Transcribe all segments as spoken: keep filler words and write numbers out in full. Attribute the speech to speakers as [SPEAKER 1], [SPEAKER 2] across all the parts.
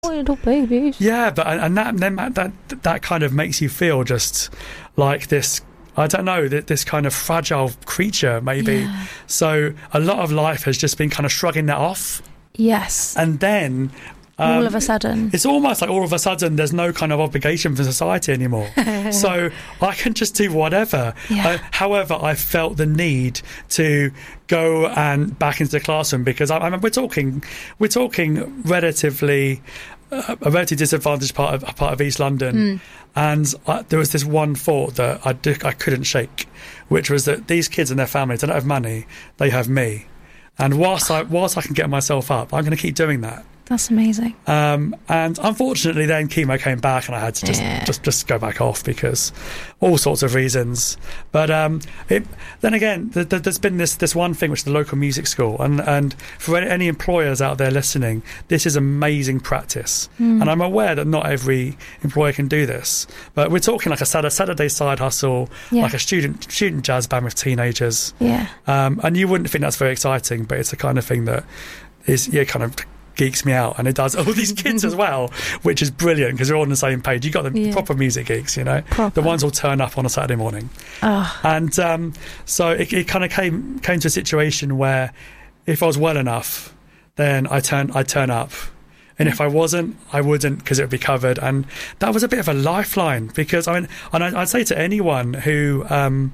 [SPEAKER 1] little babies.
[SPEAKER 2] Yeah, but and that then that, that that kind of makes you feel just like this. I don't know, this kind of fragile creature, maybe.
[SPEAKER 1] Yeah.
[SPEAKER 2] So a lot of life has just been kind of shrugging that off.
[SPEAKER 1] Yes.
[SPEAKER 2] And then
[SPEAKER 1] Um, all of a
[SPEAKER 2] it,
[SPEAKER 1] sudden.
[SPEAKER 2] It's almost like all of a sudden there's no kind of obligation for society anymore. So I can just do whatever.
[SPEAKER 1] Yeah.
[SPEAKER 2] Uh, however, I felt the need to go and back into the classroom because I, I mean, we're talking, we're talking relatively uh, a relatively disadvantaged part of part of East London,
[SPEAKER 1] Mm.
[SPEAKER 2] and I, there was this one thought that I did, I couldn't shake, which was that these kids and their families, they don't have money, they have me, and whilst I whilst I can get myself up, I'm going to keep doing that.
[SPEAKER 1] That's amazing.
[SPEAKER 2] Um, and unfortunately, then chemo came back, and I had to just
[SPEAKER 1] Yeah.
[SPEAKER 2] just, just go back off because all sorts of reasons. But um, it, then again, th- th- there's been this this one thing, which is the local music school, and and for any, any employers out there listening, this is amazing practice.
[SPEAKER 1] Mm.
[SPEAKER 2] And I'm aware that not every employer can do this, but we're talking like a Saturday, Saturday side hustle,
[SPEAKER 1] Yeah.
[SPEAKER 2] like a student student jazz band with teenagers.
[SPEAKER 1] Yeah.
[SPEAKER 2] Um, and you wouldn't think that's very exciting, but it's the kind of thing that is yeah kind of geeks me out, and it does all these kids as well, which is brilliant because they're all on the same page. You got the
[SPEAKER 1] Yeah.
[SPEAKER 2] proper music geeks, you know,
[SPEAKER 1] Proper.
[SPEAKER 2] the ones who'll turn up on a Saturday morning.
[SPEAKER 1] Oh.
[SPEAKER 2] And um, so it, it kind of came came to a situation where if I was well enough, then I turn I turn up. And if I wasn't, I wouldn't, because it would be covered. And that was a bit of a lifeline because I mean, and I, I'd say to anyone who, um,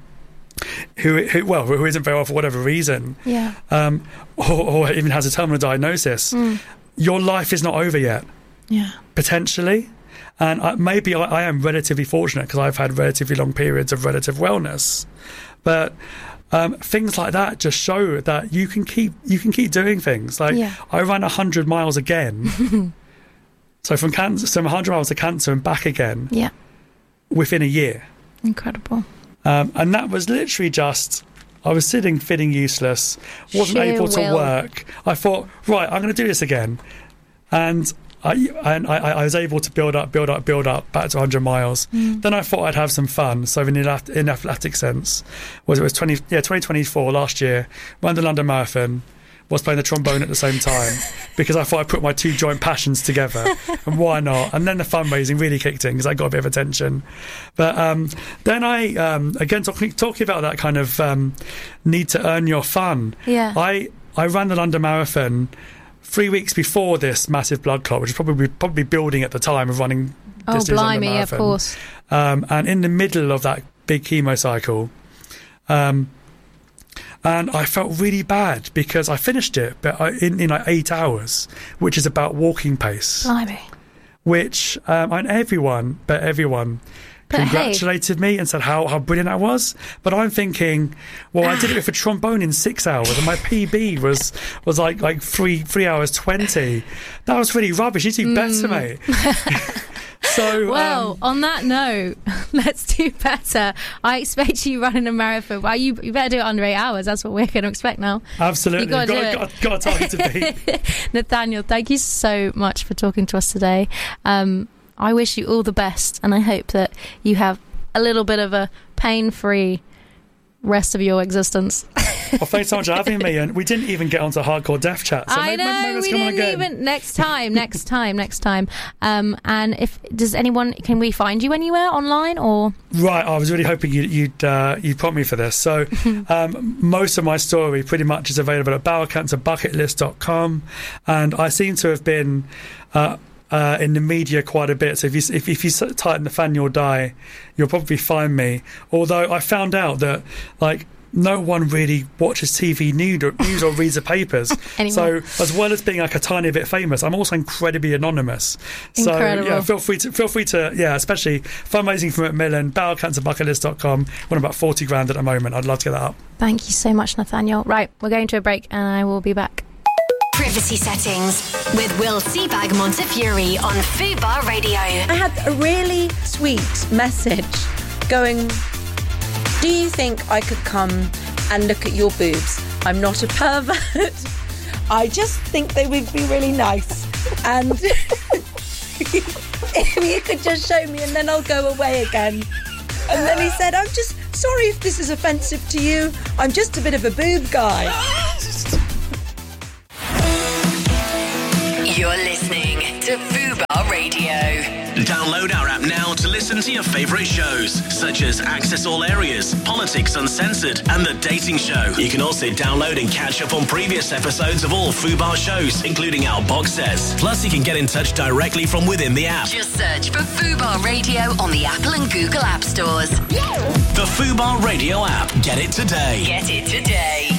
[SPEAKER 2] who, who, well, who isn't very well for whatever reason,
[SPEAKER 1] Yeah.
[SPEAKER 2] um, or, or even has a terminal diagnosis,
[SPEAKER 1] Mm.
[SPEAKER 2] your life is not over yet,
[SPEAKER 1] Yeah.
[SPEAKER 2] potentially. And I, maybe I, I am relatively fortunate because I've had relatively long periods of relative wellness, but um, things like that just show that you can keep you can keep doing things. Like
[SPEAKER 1] Yeah.
[SPEAKER 2] I ran a hundred miles again, so from cancer, so a hundred miles to cancer and back again
[SPEAKER 1] Yeah.
[SPEAKER 2] within a year,
[SPEAKER 1] Incredible.
[SPEAKER 2] um, and that was literally just. I was sitting, feeling useless, wasn't
[SPEAKER 1] Sheer
[SPEAKER 2] able to
[SPEAKER 1] will.
[SPEAKER 2] work. I thought, right, I'm going to do this again, and I and I, I was able to build up, build up, build up back to one hundred miles.
[SPEAKER 1] Mm.
[SPEAKER 2] Then I thought I'd have some fun. So in the ath- in athletic sense, was it was twenty yeah twenty twenty-four last year, ran the London Marathon, was playing the trombone at the same time because I thought I'd put my two joint passions together, and why not? And then the fundraising really kicked in because I got a bit of attention. But um, then I um, again talking talking about that kind of um, need to earn your fun.
[SPEAKER 1] Yeah.
[SPEAKER 2] I I ran the London Marathon three weeks before this massive blood clot, which was probably probably building at the time of running
[SPEAKER 1] Oh,
[SPEAKER 2] this year's London
[SPEAKER 1] blimey, yeah, of
[SPEAKER 2] Marathon.
[SPEAKER 1] course.
[SPEAKER 2] Um, and in the middle of that big chemo cycle, um, and I felt really bad because I finished it, but I, in, in like eight hours, which is about walking pace.
[SPEAKER 1] Blimey.
[SPEAKER 2] Which um, and everyone, but everyone.
[SPEAKER 1] But hey.
[SPEAKER 2] congratulated me and said how, how brilliant I was, but I'm thinking, well, I did it with a trombone in six hours, and my P B was was like like three three hours twenty. That was really rubbish. You do better, mate. So
[SPEAKER 1] Well,
[SPEAKER 2] um,
[SPEAKER 1] on that note, let's do better. I expect you running a marathon. Well, you, you better do it under eight hours. That's what we're going to expect now.
[SPEAKER 2] absolutely,
[SPEAKER 1] You gotta
[SPEAKER 2] got,
[SPEAKER 1] do
[SPEAKER 2] got, got a target to beat.
[SPEAKER 1] Nathaniel, thank you so much for talking to us today. Um, I wish you all the best, and I hope that you have a little bit of a pain-free rest of your existence.
[SPEAKER 2] Well, thanks so much for having me, and we didn't even get onto hardcore death chat. So
[SPEAKER 1] I
[SPEAKER 2] maybe,
[SPEAKER 1] know,
[SPEAKER 2] maybe let's
[SPEAKER 1] we
[SPEAKER 2] come on
[SPEAKER 1] didn't
[SPEAKER 2] again.
[SPEAKER 1] even... Next time, next time, next time. Um, and if does anyone... Can we find you anywhere online, or...?
[SPEAKER 2] Right, I was really hoping you'd you'd, uh, you'd prompt me for this. So um, most of my story pretty much is available at bowel cancer bucket list dot com, and I seem to have been uh, uh, in the media quite a bit. So if you if, if you type Nathaniel Dye, you'll probably find me. Although I found out that like no one really watches T V news or, news or reads the papers. So as well as being like a tiny bit famous, I'm also incredibly anonymous. So
[SPEAKER 1] Incredible.
[SPEAKER 2] yeah, feel free to feel free to yeah, especially fundraising from Macmillan, bowel cancer bucket list dot com. We're on about forty grand at the moment. I'd love to get that up.
[SPEAKER 1] Thank you so much, Nathaniel. Right, we're going to a break, and I will be back.
[SPEAKER 3] Privacy Settings with Will Seabag Montefiore on Fubar Radio.
[SPEAKER 4] I had a really sweet message going, do you think I could come and look at your boobs? I'm not a pervert. I just think they would be really nice. And if you could just show me and then I'll go away again. And then he said, I'm just sorry if this is offensive to you. I'm just a bit of a boob guy.
[SPEAKER 3] You're listening to Fubar Radio.
[SPEAKER 5] Download our app now to listen to your favourite shows, such as Access All Areas, Politics Uncensored, and The Dating Show. You can also download and catch up on previous episodes of all Fubar shows, including our box sets. Plus, you can get in touch directly from within the app.
[SPEAKER 3] Just search for Fubar Radio on the Apple and Google App Stores.
[SPEAKER 5] The Fubar Radio app. Get it today.
[SPEAKER 3] Get it today.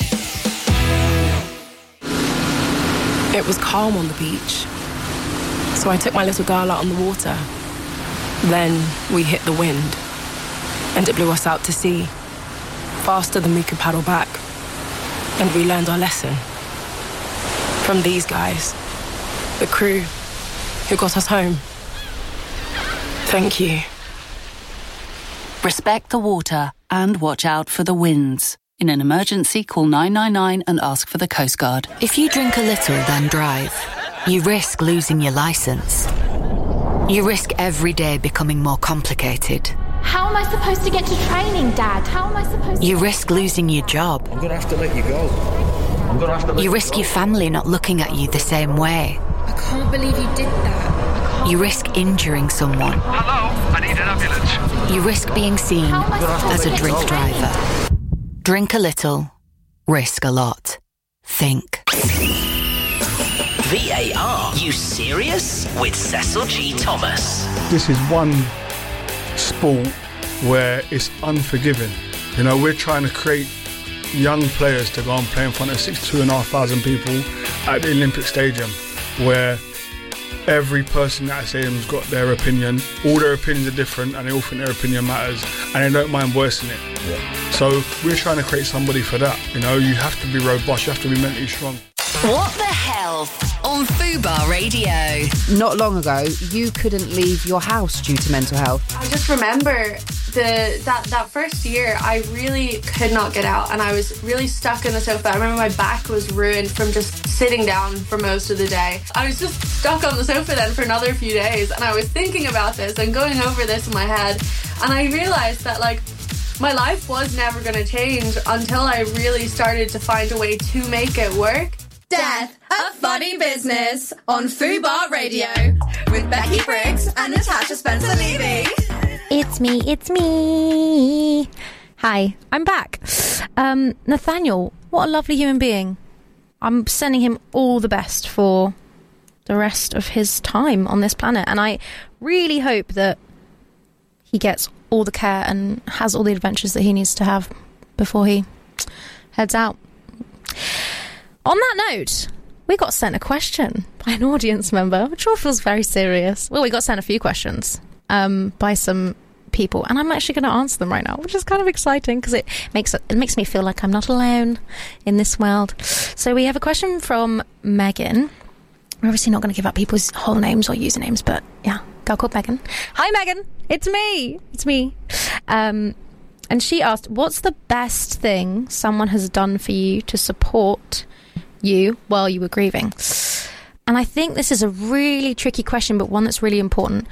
[SPEAKER 6] It was calm on the beach, so I took my little girl out on the water. Then we hit the wind, and it blew us out to sea, faster than we could paddle back. And we learned our lesson from these guys, the crew who got us home. Thank you.
[SPEAKER 7] Respect the water and watch out for the winds. In an emergency, call nine nine nine and ask for the Coast Guard.
[SPEAKER 8] If you drink a little, then drive, you risk losing your licence. You risk every day becoming more complicated.
[SPEAKER 9] How am I supposed to get to training, Dad? How am I supposed to...
[SPEAKER 8] You risk losing your job.
[SPEAKER 10] I'm going to have to let you go. I'm going to have to let
[SPEAKER 8] You
[SPEAKER 10] you
[SPEAKER 8] risk
[SPEAKER 10] go.
[SPEAKER 8] your family not looking at you the same way.
[SPEAKER 9] I can't believe you did that.
[SPEAKER 8] You risk injuring someone.
[SPEAKER 11] Hello, I need an ambulance.
[SPEAKER 8] You risk being seen as a drink driver. Drink a little, risk a lot. Think.
[SPEAKER 5] V A R, you serious? With Cecil G. Thomas.
[SPEAKER 12] This is one sport where it's unforgiving. You know, we're trying to create young players to go and play in front of sixty-two and a half thousand people at the Olympic Stadium, where every person at that stadium's got their opinion. All their opinions are different, and they all think their opinion matters, and they don't mind voicing it. Yeah. So we're trying to create somebody for that. You know, you have to be robust, you have to be mentally strong.
[SPEAKER 3] What the Health on Fubar Radio.
[SPEAKER 13] Not long ago, you couldn't leave your house due to mental health.
[SPEAKER 14] I just remember the that, that first year, I really could not get out, and I was really stuck in the sofa. I remember my back was ruined from just sitting down for most of the day. I was just stuck on the sofa then for another few days, and I was thinking about this and going over this in my head, and I realised that, like, my life was never going to change until I really started to find a way to make it work.
[SPEAKER 15] Death, a Funny Business on Fubar Radio with Becky Briggs and Natasha Spencer-Levy.
[SPEAKER 1] It's me, it's me. Hi, I'm back. Um, Nathaniel, what a lovely human being. I'm sending him all the best for the rest of his time on this planet, and I really hope that he gets all the care and has all the adventures that he needs to have before he heads out. On that note, we got sent a question by an audience member, which all feels very serious. Well, we got sent a few questions um, by some people, and I'm actually going to answer them right now, which is kind of exciting because it makes it makes me feel like I'm not alone in this world. So we have a question from Megan. We're obviously not going to give out people's whole names or usernames, but yeah, girl called Megan. Hi, Megan. It's me. It's me. Um, and she asked, what's the best thing someone has done for you to support you while you were grieving? And I think this is a really tricky question, but one that's really important.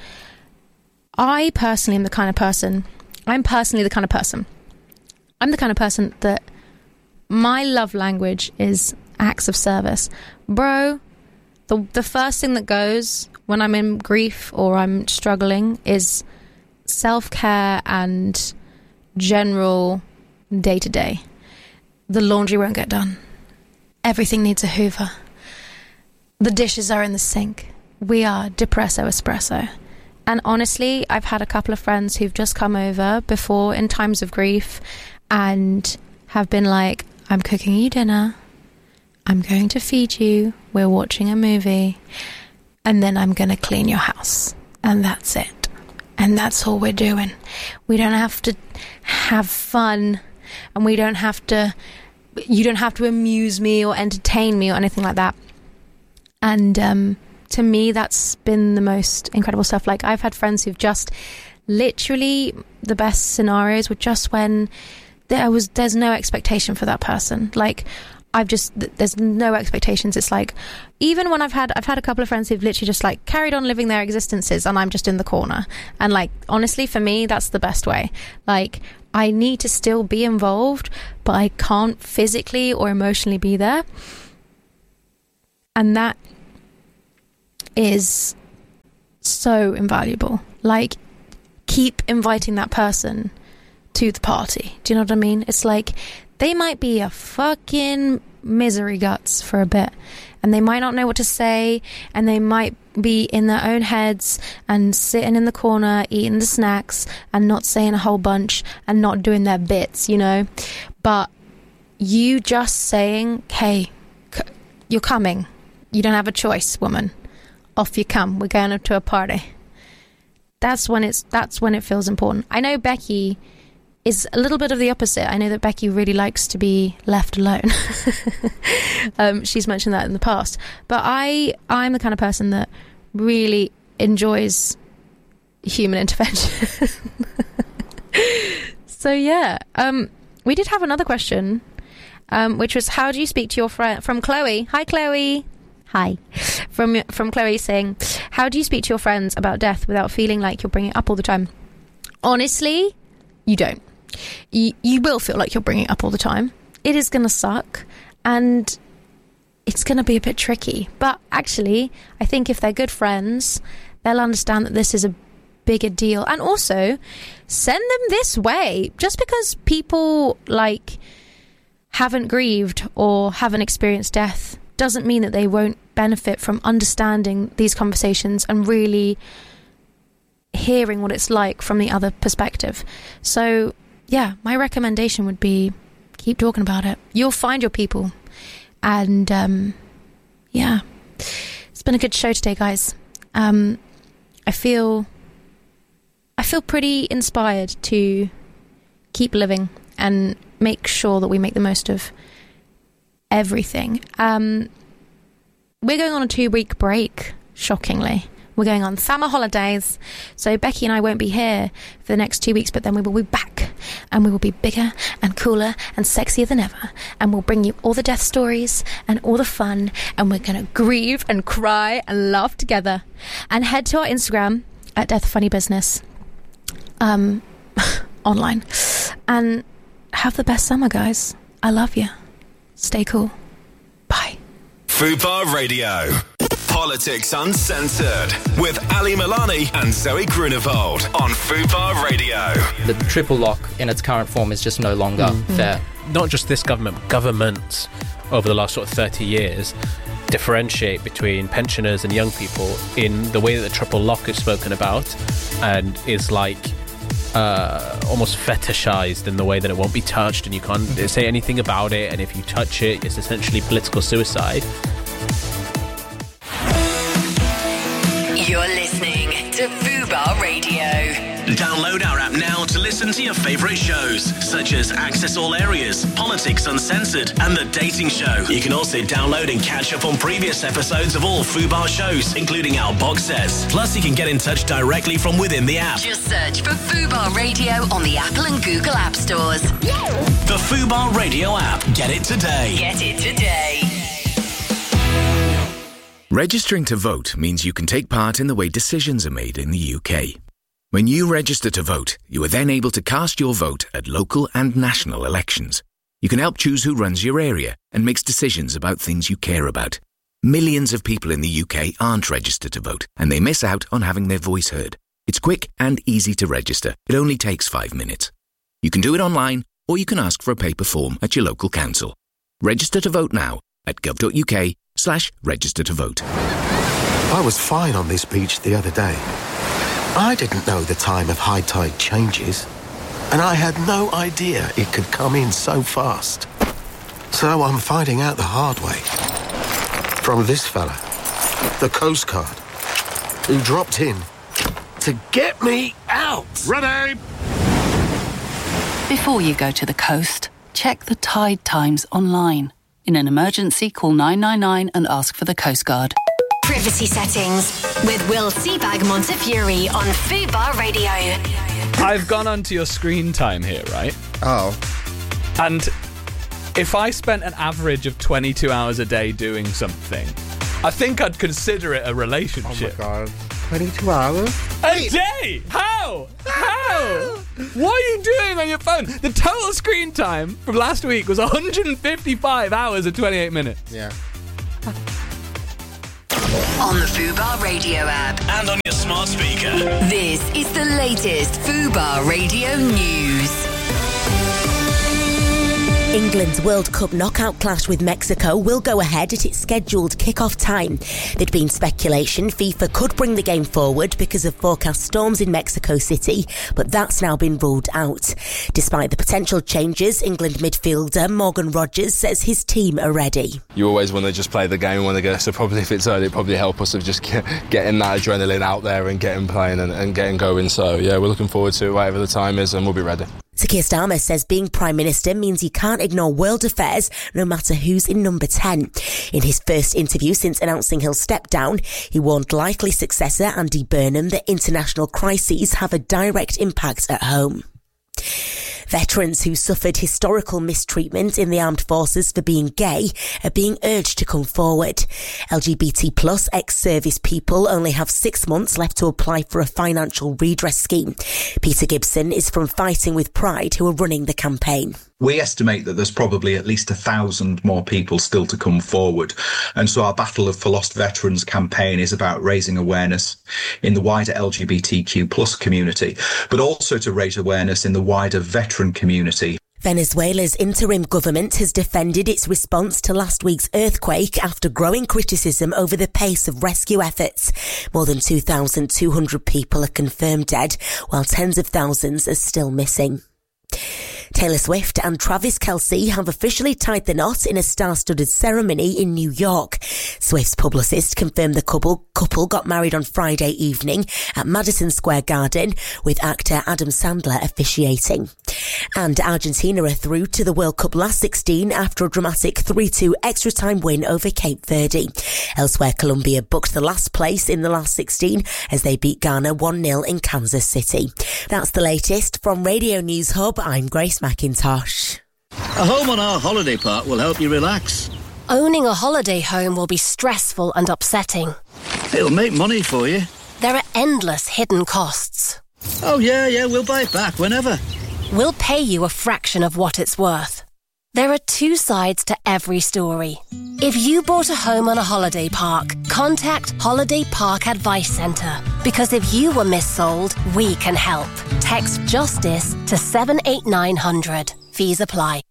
[SPEAKER 1] I personally am the kind of person, I'm personally the kind of person, I'm the kind of person that my love language is acts of service. Bro, the the first thing that goes when I'm in grief or I'm struggling is self-care and general day-to-day. The laundry won't get done. Everything needs a hoover. The dishes are in the sink. We are depresso espresso. And honestly, I've had a couple of friends who've just come over before in times of grief and have been like, I'm cooking you dinner. I'm going to feed you. We're watching a movie. And then I'm going to clean your house. And that's it. And that's all we're doing. We don't have to have fun. And we don't have to... You don't have to amuse me or entertain me or anything like that. And um, to me, that's been the most incredible stuff. Like, I've had friends who've just literally, the best scenarios were just when there was there's no expectation for that person. Like, I've just there's no expectations. It's like, even when I've had I've had a couple of friends who've literally just like carried on living their existences, and I'm just in the corner. And like, honestly, for me, that's the best way. Like, I need to still be involved, but I can't physically or emotionally be there. And that is so invaluable. Like, keep inviting that person to the party. Do you know what I mean? It's like, they might be a fucking misery guts for a bit, and they might not know what to say, and they might be in their own heads and sitting in the corner eating the snacks and not saying a whole bunch and not doing their bits, you know. But you just saying, hey, c- you're coming, you don't have a choice, woman, off you come, we're going to a party. That's when it's that's when it feels important. I know Becky is a little bit of the opposite. I know that Becky really likes to be left alone. um, she's mentioned that in the past. But I, I'm the kind of person that really enjoys human intervention. So, yeah. Um, we did have another question, um, which was, how do you speak to your friend? From Chloe. Hi, Chloe. Hi. From, from Chloe saying, how do you speak to your friends about death without feeling like you're bringing it up all the time? Honestly, you don't. You, you will feel like you're bringing it up all the time. It is going to suck, and it's going to be a bit tricky. But actually, I think if they're good friends, they'll understand that this is a bigger deal. And also, send them this way. Just because people, like, haven't grieved or haven't experienced death doesn't mean that they won't benefit from understanding these conversations and really hearing what it's like from the other perspective. So, yeah, my recommendation would be keep talking about it. You'll find your people. And, um, yeah, it's been a good show today, guys. Um, I feel, I feel pretty inspired to keep living and make sure that we make the most of everything. Um, we're going on a two-week break, shockingly. We're going on summer holidays, so Becky and I won't be here for the next two weeks, but then we will be back, and we will be bigger and cooler and sexier than ever, and we'll bring you all the death stories and all the fun, and we're going to grieve and cry and laugh together. And head to our Instagram at Death Funny Business, um, online, and have the best summer, guys. I love you. Stay cool. Bye.
[SPEAKER 16] Fubar Radio. Politics Uncensored with Ali Milani and Zoe Grunewald on Fubar Radio.
[SPEAKER 17] The triple lock in its current form is just no longer mm. fair.
[SPEAKER 18] Not just this government, but governments over the last sort of thirty years differentiate between pensioners and young people in the way that the triple lock is spoken about and is like uh, almost fetishized in the way that it won't be touched and you can't say anything about it, and if you touch it, it's essentially political suicide.
[SPEAKER 3] You're listening to Fubar Radio.
[SPEAKER 5] Download our app now to listen to your favourite shows, such as Access All Areas, Politics Uncensored, and The Dating Show. You can also download and catch up on previous episodes of all Fubar shows, including our box sets. Plus, you can get in touch directly from within the app.
[SPEAKER 3] Just search for Fubar Radio on the Apple and Google App Stores.
[SPEAKER 5] The Fubar Radio app. Get it today.
[SPEAKER 3] Get it today.
[SPEAKER 19] Registering to vote means you can take part in the way decisions are made in the U K. When you register to vote, you are then able to cast your vote at local and national elections. You can help choose who runs your area and makes decisions about things you care about. Millions of people in the U K aren't registered to vote, and they miss out on having their voice heard. It's quick and easy to register. It only takes five minutes. You can do it online, or you can ask for a paper form at your local council. Register to vote now at gov.uk slash register to vote.
[SPEAKER 20] I was fine on this beach the other day. I didn't know the time of high tide changes, and I had no idea it could come in so fast. So I'm finding out the hard way. From this fella, the Coast Guard, who dropped in to get me out.
[SPEAKER 21] Ready!
[SPEAKER 7] Before you go to the coast, check the tide times online. In an emergency, call nine nine nine and ask for the Coast Guard.
[SPEAKER 3] Privacy settings with Will Seabag Montefiore on Fubar Radio.
[SPEAKER 22] I've gone onto your screen time here, right?
[SPEAKER 21] Oh.
[SPEAKER 22] And if I spent an average of twenty-two hours a day doing something, I think I'd consider it a relationship.
[SPEAKER 21] Oh my God. twenty-two hours?
[SPEAKER 22] A day? How? How? What are you doing on your phone? The total screen time from last week was one hundred fifty-five hours and twenty-eight minutes.
[SPEAKER 21] Yeah.
[SPEAKER 3] On the Fubar Radio app.
[SPEAKER 5] And on your smart smart speaker.
[SPEAKER 3] This is the latest Fubar Radio News.
[SPEAKER 2] England's World Cup knockout clash with Mexico will go ahead at its scheduled kick-off time. There'd been speculation FIFA could bring the game forward because of forecast storms in Mexico City, but that's now been ruled out. Despite the potential changes, England midfielder Morgan Rogers says his team are ready.
[SPEAKER 4] You always want to just play the game when they go, so probably if it's early, it'd probably help us of just get, getting that adrenaline out there and getting playing and, and getting going. So yeah, we're looking forward to whatever the time is and we'll be ready.
[SPEAKER 2] Sir Keir Starmer says being Prime Minister means he can't ignore world affairs no matter who's in number ten. In his first interview since announcing he'll step down, he warned likely successor Andy Burnham that international crises have a direct impact at home. Veterans who suffered historical mistreatment in the armed forces for being gay are being urged to come forward. L G B T plus ex-service people only have six months left to apply for a financial redress scheme. Peter Gibson is from Fighting with Pride, who are running the campaign.
[SPEAKER 23] We estimate that there's probably at least a thousand more people still to come forward. And so our Battle for Lost Veterans campaign is about raising awareness in the wider L G B T Q plus community, but also to raise awareness in the wider veteran community.
[SPEAKER 2] Venezuela's interim government has defended its response to last week's earthquake after growing criticism over the pace of rescue efforts. More than two thousand two hundred people are confirmed dead, while tens of thousands are still missing. Taylor Swift and Travis Kelce have officially tied the knot in a star-studded ceremony in New York. Swift's publicist confirmed the couple, couple got married on Friday evening at Madison Square Garden, with actor Adam Sandler officiating. And Argentina are through to the World Cup last sixteen after a dramatic three two extra-time win over Cape Verde. Elsewhere, Colombia booked the last place in the last sixteen as they beat Ghana one nil in Kansas City. That's the latest from Radio News Hub. I'm Grace McIntosh.
[SPEAKER 10] A home on our holiday park will help you relax.
[SPEAKER 24] Owning a holiday home will be stressful and upsetting.
[SPEAKER 10] It'll make money for you.
[SPEAKER 24] There are endless hidden costs.
[SPEAKER 10] Oh yeah, yeah, we'll buy it back whenever.
[SPEAKER 24] We'll pay you a fraction of what it's worth. There are two sides to every story. If you bought a home on a holiday park, contact Holiday Park Advice Centre. Because if you were missold, we can help. Text JUSTICE to seven eight nine hundred. Fees apply.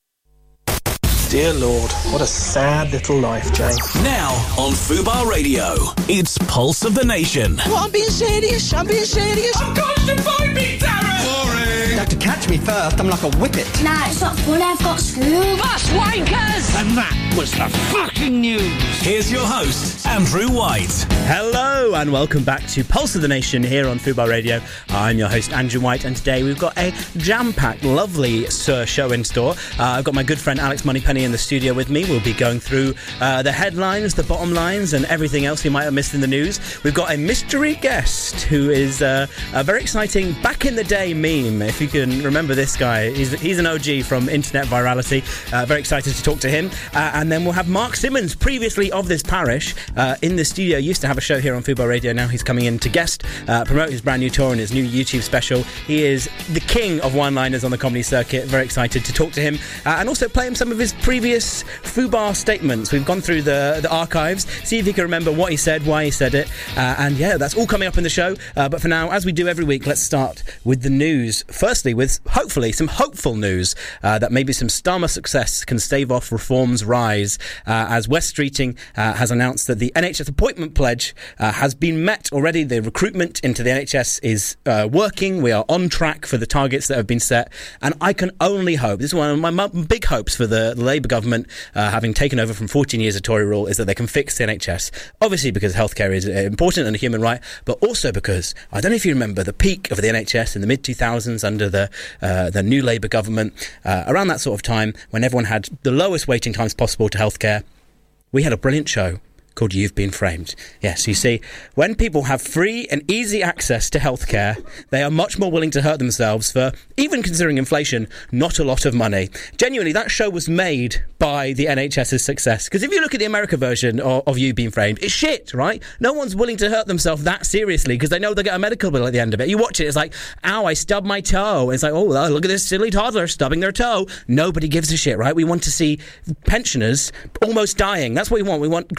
[SPEAKER 25] Dear Lord, what a sad little life, Jane.
[SPEAKER 5] Now on Fubar Radio, it's Pulse of the Nation.
[SPEAKER 26] Oh, I'm being serious, I'm being serious.
[SPEAKER 5] Of course you find me, Darren!
[SPEAKER 26] Boring! You have to catch me first, I'm like a whippet.
[SPEAKER 9] Nah, it's not funny, I've got school.
[SPEAKER 26] That's wankers! And that was the fucking news.
[SPEAKER 5] Here's your host, Andrew White.
[SPEAKER 27] Hello and welcome back to Pulse of the Nation here on Fubar Radio. I'm your host, Andrew White, and today we've got a jam-packed, lovely Sir show in store. Uh, I've got my good friend Alex Moneypenny in the studio with me. We'll be going through uh, the headlines, the bottom lines, and everything else you might have missed in the news. We've got a mystery guest who is uh, a very exciting back-in-the-day meme. If you can remember this guy, he's, he's an O G from internet virality. Uh, very excited to talk to him. Uh, and then we'll have Mark Simmons, previously of this parish, uh, in the studio. Used to have a show here on Fubar Radio. Now he's coming in to guest, uh, promote his brand new tour and his new YouTube special. He is the king of one-liners on the comedy circuit. Very excited to talk to him uh, and also play him some of his previous Fubar statements. We've gone through the, the archives, see if he can remember what he said, why he said it, uh, and yeah, that's all coming up in the show. Uh, but for now, as we do every week, let's start with the news. Firstly, with hopefully some hopeful news uh, that maybe some Starmer success can stave off reform's rise, uh, as West Streeting uh, has announced that the N H S appointment pledge uh, has been met already. The recruitment into the N H S is uh, working. We are on track for the targets that have been set, and I can only hope, this is one of my m- big hopes for the, the Labour government, uh, having taken over from fourteen years of Tory rule, is that they can fix the N H S. Obviously because healthcare is important and a human right, but also because, I don't know if you remember the peak of the N H S in the mid two thousands under the uh, the new Labour government, uh, around that sort of time when everyone had the lowest waiting times possible to healthcare. We had a brilliant show called You've Been Framed. Yes, you see, when people have free and easy access to healthcare, they are much more willing to hurt themselves for, even considering inflation, not a lot of money. Genuinely, that show was made by the NHS's success. Because if you look at the America version of, of You've Been Framed, it's shit, right? No one's willing to hurt themselves that seriously because they know they'll get a medical bill at the end of it. You watch it, it's like, ow, I stubbed my toe. It's like, oh, well, look at this silly toddler stubbing their toe. Nobody gives a shit, right? We want to see pensioners almost dying. That's what we want. We want grannies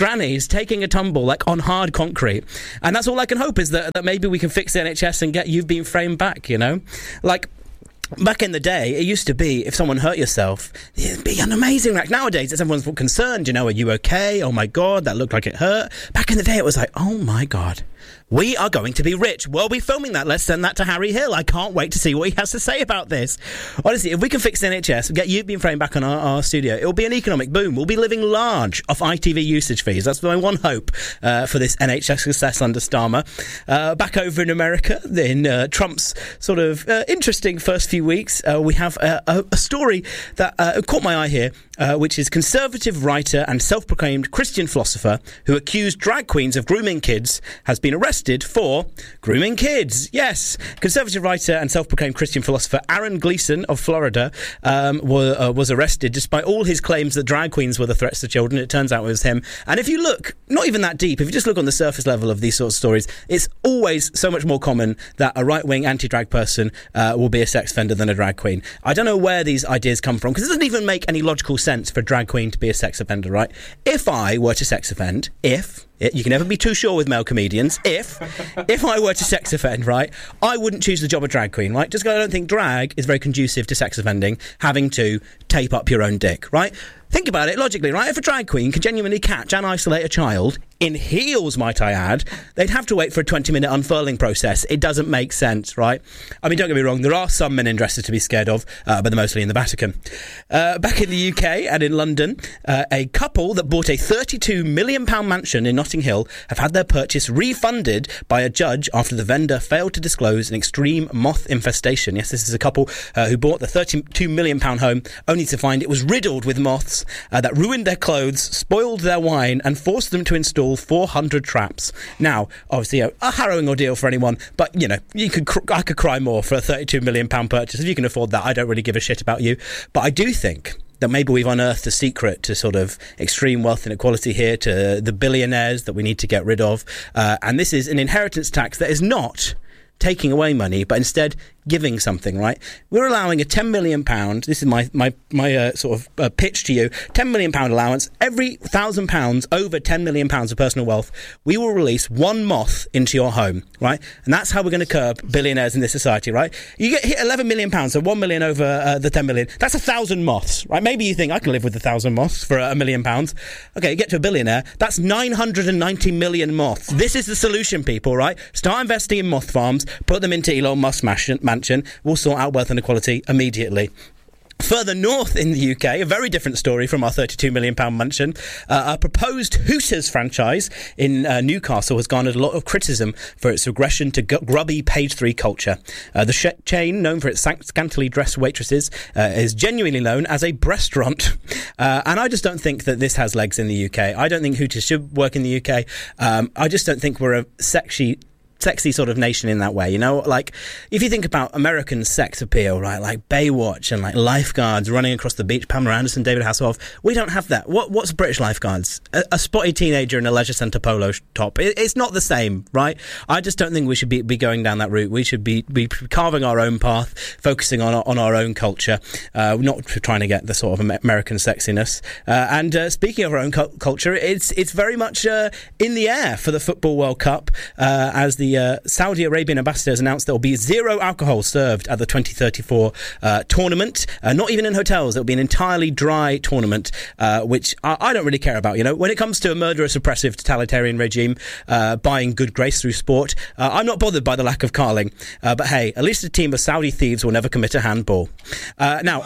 [SPEAKER 27] is taking a tumble like on hard concrete. And that's all I can hope is that, that maybe we can fix the N H S and get You've Been Framed back, you know? Like, back in the day, it used to be if someone hurt yourself, it'd be an amazing reaction. Nowadays, it's everyone's concerned, you know, are you okay? Oh my God, that looked like it hurt. Back in the day, it was like, oh my God, we are going to be rich. We'll be filming that. Let's send that to Harry Hill. I can't wait to see what he has to say about this. Honestly, if we can fix the N H S, get You've Been Framed back on our, our studio, it'll be an economic boom. We'll be living large off I T V usage fees. That's my one hope uh, for this N H S success under Starmer. Uh, back over in America, in uh, Trump's sort of uh, interesting first few weeks, uh, we have a, a, a story that uh, caught my eye here, uh, which is conservative writer and self-proclaimed Christian philosopher who accused drag queens of grooming kids has been arrested for grooming kids. Yes, conservative writer and self-proclaimed Christian philosopher Aaron Gleason of Florida um, were, uh, was arrested despite all his claims that drag queens were the threats to children. It turns out it was him. And if you look, not even that deep, if you just look on the surface level of these sorts of stories, it's always so much more common that a right-wing anti-drag person uh, will be a sex offender than a drag queen. I don't know where these ideas come from, because it doesn't even make any logical sense for a drag queen to be a sex offender, right? If I were to sex offend, if... you can never be too sure with male comedians. If if I were to sex offend, right, I wouldn't choose the job of drag queen, right? Just because I don't think drag is very conducive to sex offending, having to tape up your own dick, right? Think about it logically, right? If a drag queen can genuinely catch and isolate a child, in heels, might I add, they'd have to wait for a twenty-minute unfurling process. It doesn't make sense, right? I mean, don't get me wrong, there are some men in dresses to be scared of, uh, but they're mostly in the Vatican. Uh, back in the U K and in London, uh, a couple that bought a thirty-two million pounds mansion in Notting Hill have had their purchase refunded by a judge after the vendor failed to disclose an extreme moth infestation. Yes, this is a couple uh, who bought the thirty-two million pounds home only to find it was riddled with moths uh, that ruined their clothes, spoiled their wine, and forced them to install four hundred traps. Now, obviously, a, a harrowing ordeal for anyone, but, you know, you could cr- I could cry more for a thirty-two million pounds purchase. If you can afford that, I don't really give a shit about you. But I do think that maybe we've unearthed a secret to sort of extreme wealth inequality here, to the billionaires that we need to get rid of. Uh, and this is an inheritance tax that is not taking away money, but instead giving something, right? We're allowing a ten million pounds, this is my my, my uh, sort of uh, pitch to you, ten million pounds allowance. Every one thousand pounds over ten million pounds of personal wealth, we will release one moth into your home, right? And that's how we're going to curb billionaires in this society, right? You get hit eleven million pounds, so one million over uh, the ten million. That's a thousand moths, right? Maybe you think I can live with a thousand moths for a million pounds. Okay, you get to a billionaire, that's nine hundred ninety million moths. This is the solution, people, right? Start investing in moth farms, put them into Elon Musk's mansion. We'll sort out wealth inequality immediately. Further north in the U K, a very different story from our thirty-two million pounds mansion. Uh, a proposed Hooters franchise in uh, Newcastle has garnered a lot of criticism for its regression to g- grubby page three culture. Uh, the sh- chain, known for its scantily dressed waitresses, uh, is genuinely known as a breastraunt. Uh, and I just don't think that this has legs in the U K. I don't think Hooters should work in the U K. Um, I just don't think we're a sexy... sexy sort of nation in that way, you know? Like, if you think about American sex appeal, right, like Baywatch and like lifeguards running across the beach, Pamela Anderson, David Hasselhoff, we don't have that. What What's British lifeguards? A, a spotty teenager in a leisure centre polo top. It, it's not the same, right? I just don't think we should be, be going down that route. We should be, be carving our own path, focusing on our, on our own culture, uh, not trying to get the sort of American sexiness. Uh, and uh, speaking of our own cu- culture, it's it's very much uh, in the air for the Football World Cup, uh, as the Uh, Saudi Arabian ambassador has announced there will be zero alcohol served at the twenty thirty-four uh, tournament, uh, not even in hotels. It will be an entirely dry tournament, uh, which I, I don't really care about. You know, when it comes to a murderous, oppressive, totalitarian regime uh, buying good grace through sport, uh, I'm not bothered by the lack of carling. Uh, but hey, at least a team of Saudi thieves will never commit a handball. Uh, now,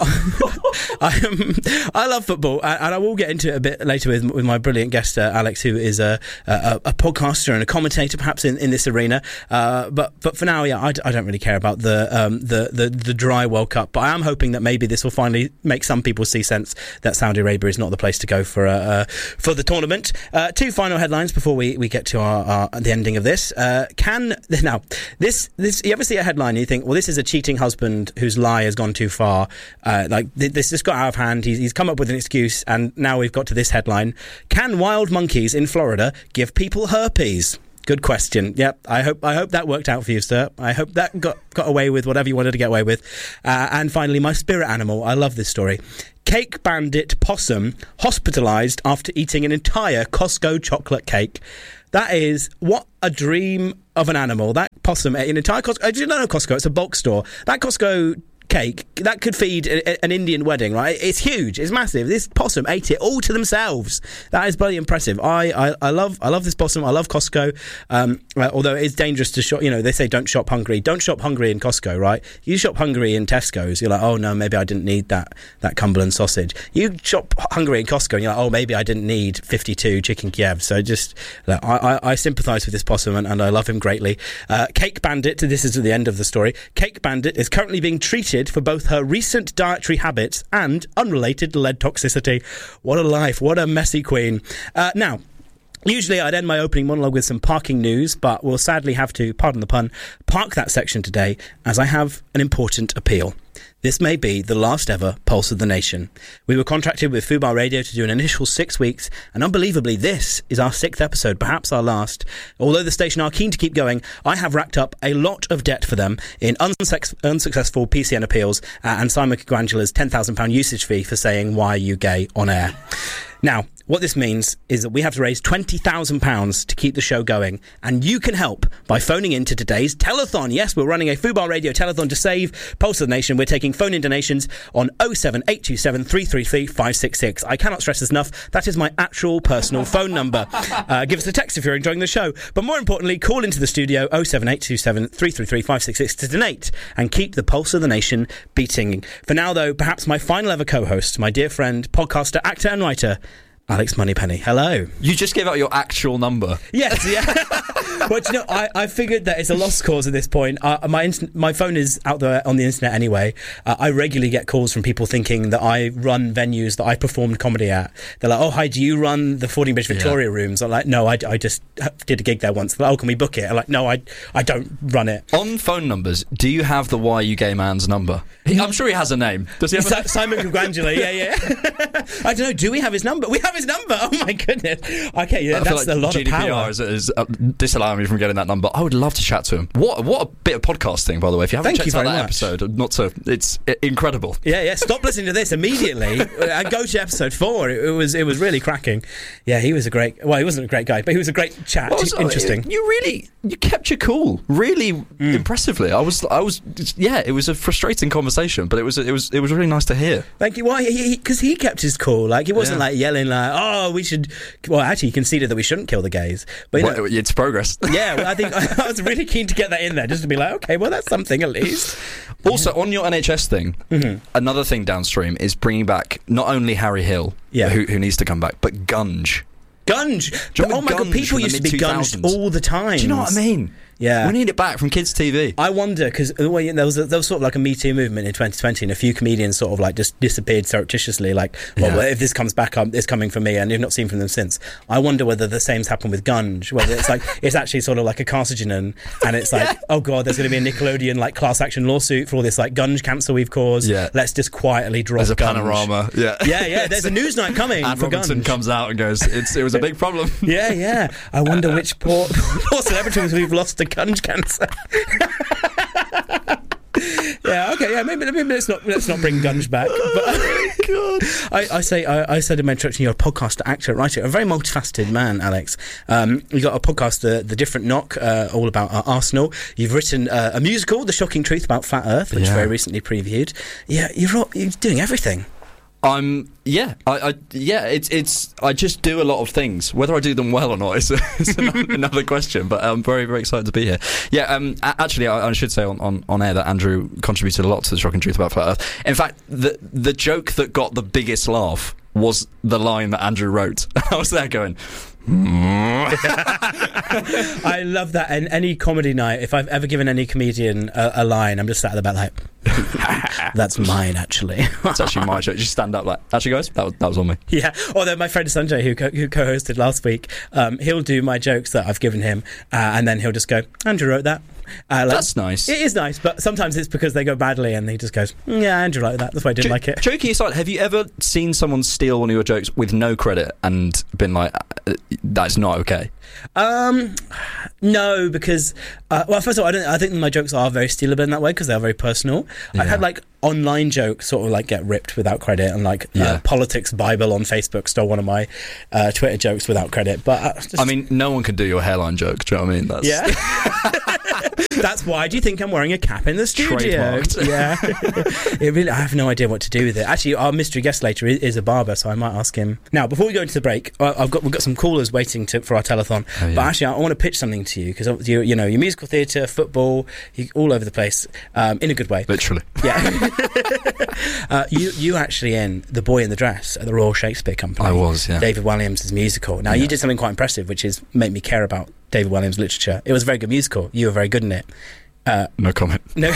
[SPEAKER 27] I, um, I love football, and I will get into it a bit later with, with my brilliant guest, uh, Alex, who is a, a, a podcaster and a commentator, perhaps in, in this arena. Uh, but but for now, yeah, I, I don't really care about the, um, the the the dry World Cup. But I am hoping that maybe this will finally make some people see sense that Saudi Arabia is not the place to go for uh, uh, for the tournament. Uh, two final headlines before we, we get to our, our the ending of this. Uh, can now this this you ever see a headline and you think, well, this is a cheating husband whose lie has gone too far. Uh, like this just got out of hand. He's, he's come up with an excuse, and now we've got to this headline: Can wild monkeys in Florida give people herpes? Good question. Yep. I hope I hope that worked out for you, sir. I hope that got, got away with whatever you wanted to get away with. Uh, and finally, my spirit animal. I love this story. Cake bandit possum hospitalised after eating an entire Costco chocolate cake. That is, what a dream of an animal. That possum ate an entire Costco... I didn't know Costco, it's a bulk store. That Costco cake, that could feed a, a, an Indian wedding, right? It's huge, it's massive. This possum ate it all to themselves. That is bloody impressive. I, I, I love I love this possum. I love Costco. Um, uh, although it is dangerous to shop, you know, they say don't shop hungry. Don't shop hungry in Costco, right? You shop hungry in Tesco's, you're like, oh no, maybe I didn't need that, that Cumberland sausage. You shop hungry in Costco and you're like, oh, maybe I didn't need fifty-two chicken Kiev. So just, like, I, I, I sympathise with this possum and, and I love him greatly. Uh, Cake Bandit, this is the end of the story. Cake Bandit is currently being treated for both her recent dietary habits and unrelated lead toxicity. What a life. What a messy queen. Uh, now, usually I'd end my opening monologue with some parking news, but we'll sadly have to, pardon the pun, park that section today as I have an important appeal. This may be the last ever Pulse of the Nation. We were contracted with Fubar Radio to do an initial six weeks, and unbelievably, this is our sixth episode, perhaps our last. Although the station are keen to keep going, I have racked up a lot of debt for them in unsuc- unsuccessful P C N appeals uh, and Simon Caguangela's ten thousand pounds usage fee for saying, "Why are you gay?" on air. Now, what this means is that we have to raise twenty thousand pounds to keep the show going, and you can help by phoning in to today's telethon. Yes, we're running a Fubar Radio telethon to save Pulse of the Nation. We're taking phone-in donations on oh seven eight two seven three three three five six six. I cannot stress this enough. That is my actual personal phone number. Uh, give us a text if you're enjoying the show. But more importantly, call into the studio oh seven eight two seven three three three five six six to donate and keep the Pulse of the Nation beating. For now, though, perhaps my final ever co-host, my dear friend, podcaster, actor and writer, Alex Moneypenny. Hello.
[SPEAKER 6] You just gave out your actual number.
[SPEAKER 27] Yes, yeah. But you know, I, I figured that it's a lost cause at this point. Uh, my int- my phone is out there on the internet anyway. Uh, I regularly get calls from people thinking that I run venues that I performed comedy at. They're like, oh, hi, do you run the Fordingbridge Victoria yeah. rooms? I'm like, no, I, I just did a gig there once. They're like, oh, can we book it? I'm like, no, I, I don't run it.
[SPEAKER 6] On phone numbers, do you have the Why You Gay Man's number? He, I'm sure he has a name. Does he have a name?
[SPEAKER 27] Simon Caguangela, yeah, yeah. I don't know, do we have his number? We have his number. Oh my goodness. Okay, yeah, that's like a lot
[SPEAKER 6] G D P R
[SPEAKER 27] of power.
[SPEAKER 6] Is, is uh, disallowing me from getting that number. I would love to chat to him. What what a bit of podcasting, by the way. If you haven't
[SPEAKER 27] Thank
[SPEAKER 6] checked
[SPEAKER 27] you
[SPEAKER 6] out that
[SPEAKER 27] much.
[SPEAKER 6] episode, not to, it's uh, incredible.
[SPEAKER 27] Yeah, yeah. Stop listening to this immediately and go to episode four. It, it was it was really cracking. Yeah, he was a great. Well, he wasn't a great guy, but he was a great chat.
[SPEAKER 6] Was,
[SPEAKER 27] Interesting.
[SPEAKER 6] You really you kept your cool, really mm. impressively. I was I was yeah. It was a frustrating conversation, but it was it was it was really nice to hear.
[SPEAKER 27] Thank you. Why? Because he, he kept his cool. Like he wasn't
[SPEAKER 6] yeah.
[SPEAKER 27] like yelling like, oh, we should. Well, actually, he conceded that we shouldn't kill the gays. But you
[SPEAKER 6] well,
[SPEAKER 27] know,
[SPEAKER 6] it's progress.
[SPEAKER 27] Yeah, well, I think I was really keen to get that in there, just to be like, okay, well, that's something at least.
[SPEAKER 6] Also, yeah. on your N H S thing, mm-hmm. another thing downstream is bringing back not only Harry Hill, yeah. who, who needs to come back, but Gunge.
[SPEAKER 27] Gunge! But, oh my God, people used to be gunged all the time.
[SPEAKER 6] Do you know what I mean?
[SPEAKER 27] Yeah.
[SPEAKER 6] We need it back from kids' T V.
[SPEAKER 27] I wonder, because well, you know, there, was a, there was sort of like a Me Too movement in twenty twenty, and a few comedians sort of like just disappeared surreptitiously, like, well, yeah. if this comes back, um, it's coming from me, and you've not seen from them since. I wonder whether the same's happened with Gunge, whether it's like, it's actually sort of like a carcinogen, and it's like, yeah. oh God, there's going to be a Nickelodeon like class action lawsuit for all this like Gunge cancer we've caused.
[SPEAKER 6] Yeah.
[SPEAKER 27] Let's just quietly drop
[SPEAKER 6] There's a
[SPEAKER 27] Gunge.
[SPEAKER 6] panorama. Yeah.
[SPEAKER 27] Yeah, yeah, there's a news night coming
[SPEAKER 6] Anne
[SPEAKER 27] for
[SPEAKER 6] Robinson
[SPEAKER 27] Gunge.
[SPEAKER 6] comes out and goes, it's, it was a big problem.
[SPEAKER 27] Yeah, yeah. I wonder which poor, poor celebrities we've lost to Gunge cancer. Yeah, okay, yeah, maybe, maybe let's not let's not bring Gunge back. But
[SPEAKER 6] oh God.
[SPEAKER 27] I, I say I, I said in my introduction, you're a podcaster, actor, writer, a very multifaceted man, Alex. Um, you got a podcast, the, the Different Knock, uh, all about uh, Arsenal. You've written uh, a musical, The Shocking Truth About Flat Earth, which yeah. very recently previewed. Yeah, you're all, you're doing everything.
[SPEAKER 6] I'm yeah I, I yeah it's it's I just do a lot of things. Whether I do them well or not is, is another, another question. But I'm very very excited to be here. Yeah, um, actually I, I should say on, on, on air that Andrew contributed a lot to The Shocking Truth About Flat Earth. In fact, the the joke that got the biggest laugh was the line that Andrew wrote. I was there going.
[SPEAKER 27] I love that. And any comedy night, if I've ever given any comedian a, a line, I'm just sat at the back like, that's mine, actually.
[SPEAKER 6] It's actually my joke. Just stand up like, actually, guys, that was, that was on me.
[SPEAKER 27] Yeah. Although my friend Sanjay, who co- who co-hosted last week, um, he'll do my jokes that I've given him, uh, and then he'll just go, Andrew wrote that. Uh, like,
[SPEAKER 6] That's nice.
[SPEAKER 27] It is nice, but sometimes it's because they go badly and he just goes, yeah, Andrew liked that. That's why I didn't J- like it.
[SPEAKER 6] Joking aside, have you ever seen someone steal one of your jokes with no credit and been like, that's not okay?
[SPEAKER 27] Um, no, because uh, well, first of all, I don't. I think my jokes are very stealable in that way because they are very personal.
[SPEAKER 6] Yeah.
[SPEAKER 27] I've had like online jokes sort of like get ripped without credit, and like
[SPEAKER 6] Yeah.
[SPEAKER 27] uh, Politics Bible on Facebook stole one of my uh, Twitter jokes without credit. But uh, just,
[SPEAKER 6] I mean, no one can do your hairline joke. Do you know what I mean? That's
[SPEAKER 27] yeah. That's why do you think I'm wearing a cap in the studio?
[SPEAKER 6] Trademarked.
[SPEAKER 27] Yeah. It really, I have no idea what to do with it. Actually, our mystery guest later is, is a barber, so I might ask him. Now, before we go into the break, uh, I've got we've got some callers waiting to, for our telethon.
[SPEAKER 6] Oh, yeah.
[SPEAKER 27] But actually, I, I want to pitch something to you because you you know your musical theatre, football, you, all over the place, um, in a good way.
[SPEAKER 6] Literally.
[SPEAKER 27] Yeah. uh, you you actually in The Boy in the Dress at the Royal Shakespeare Company.
[SPEAKER 6] I was, yeah.
[SPEAKER 27] David Walliams' musical. Now,
[SPEAKER 6] Yeah.
[SPEAKER 27] you did something quite impressive, which is make me care about David Walliams' literature. It was a very good musical. You were very good in it. Uh,
[SPEAKER 6] no comment.
[SPEAKER 27] No,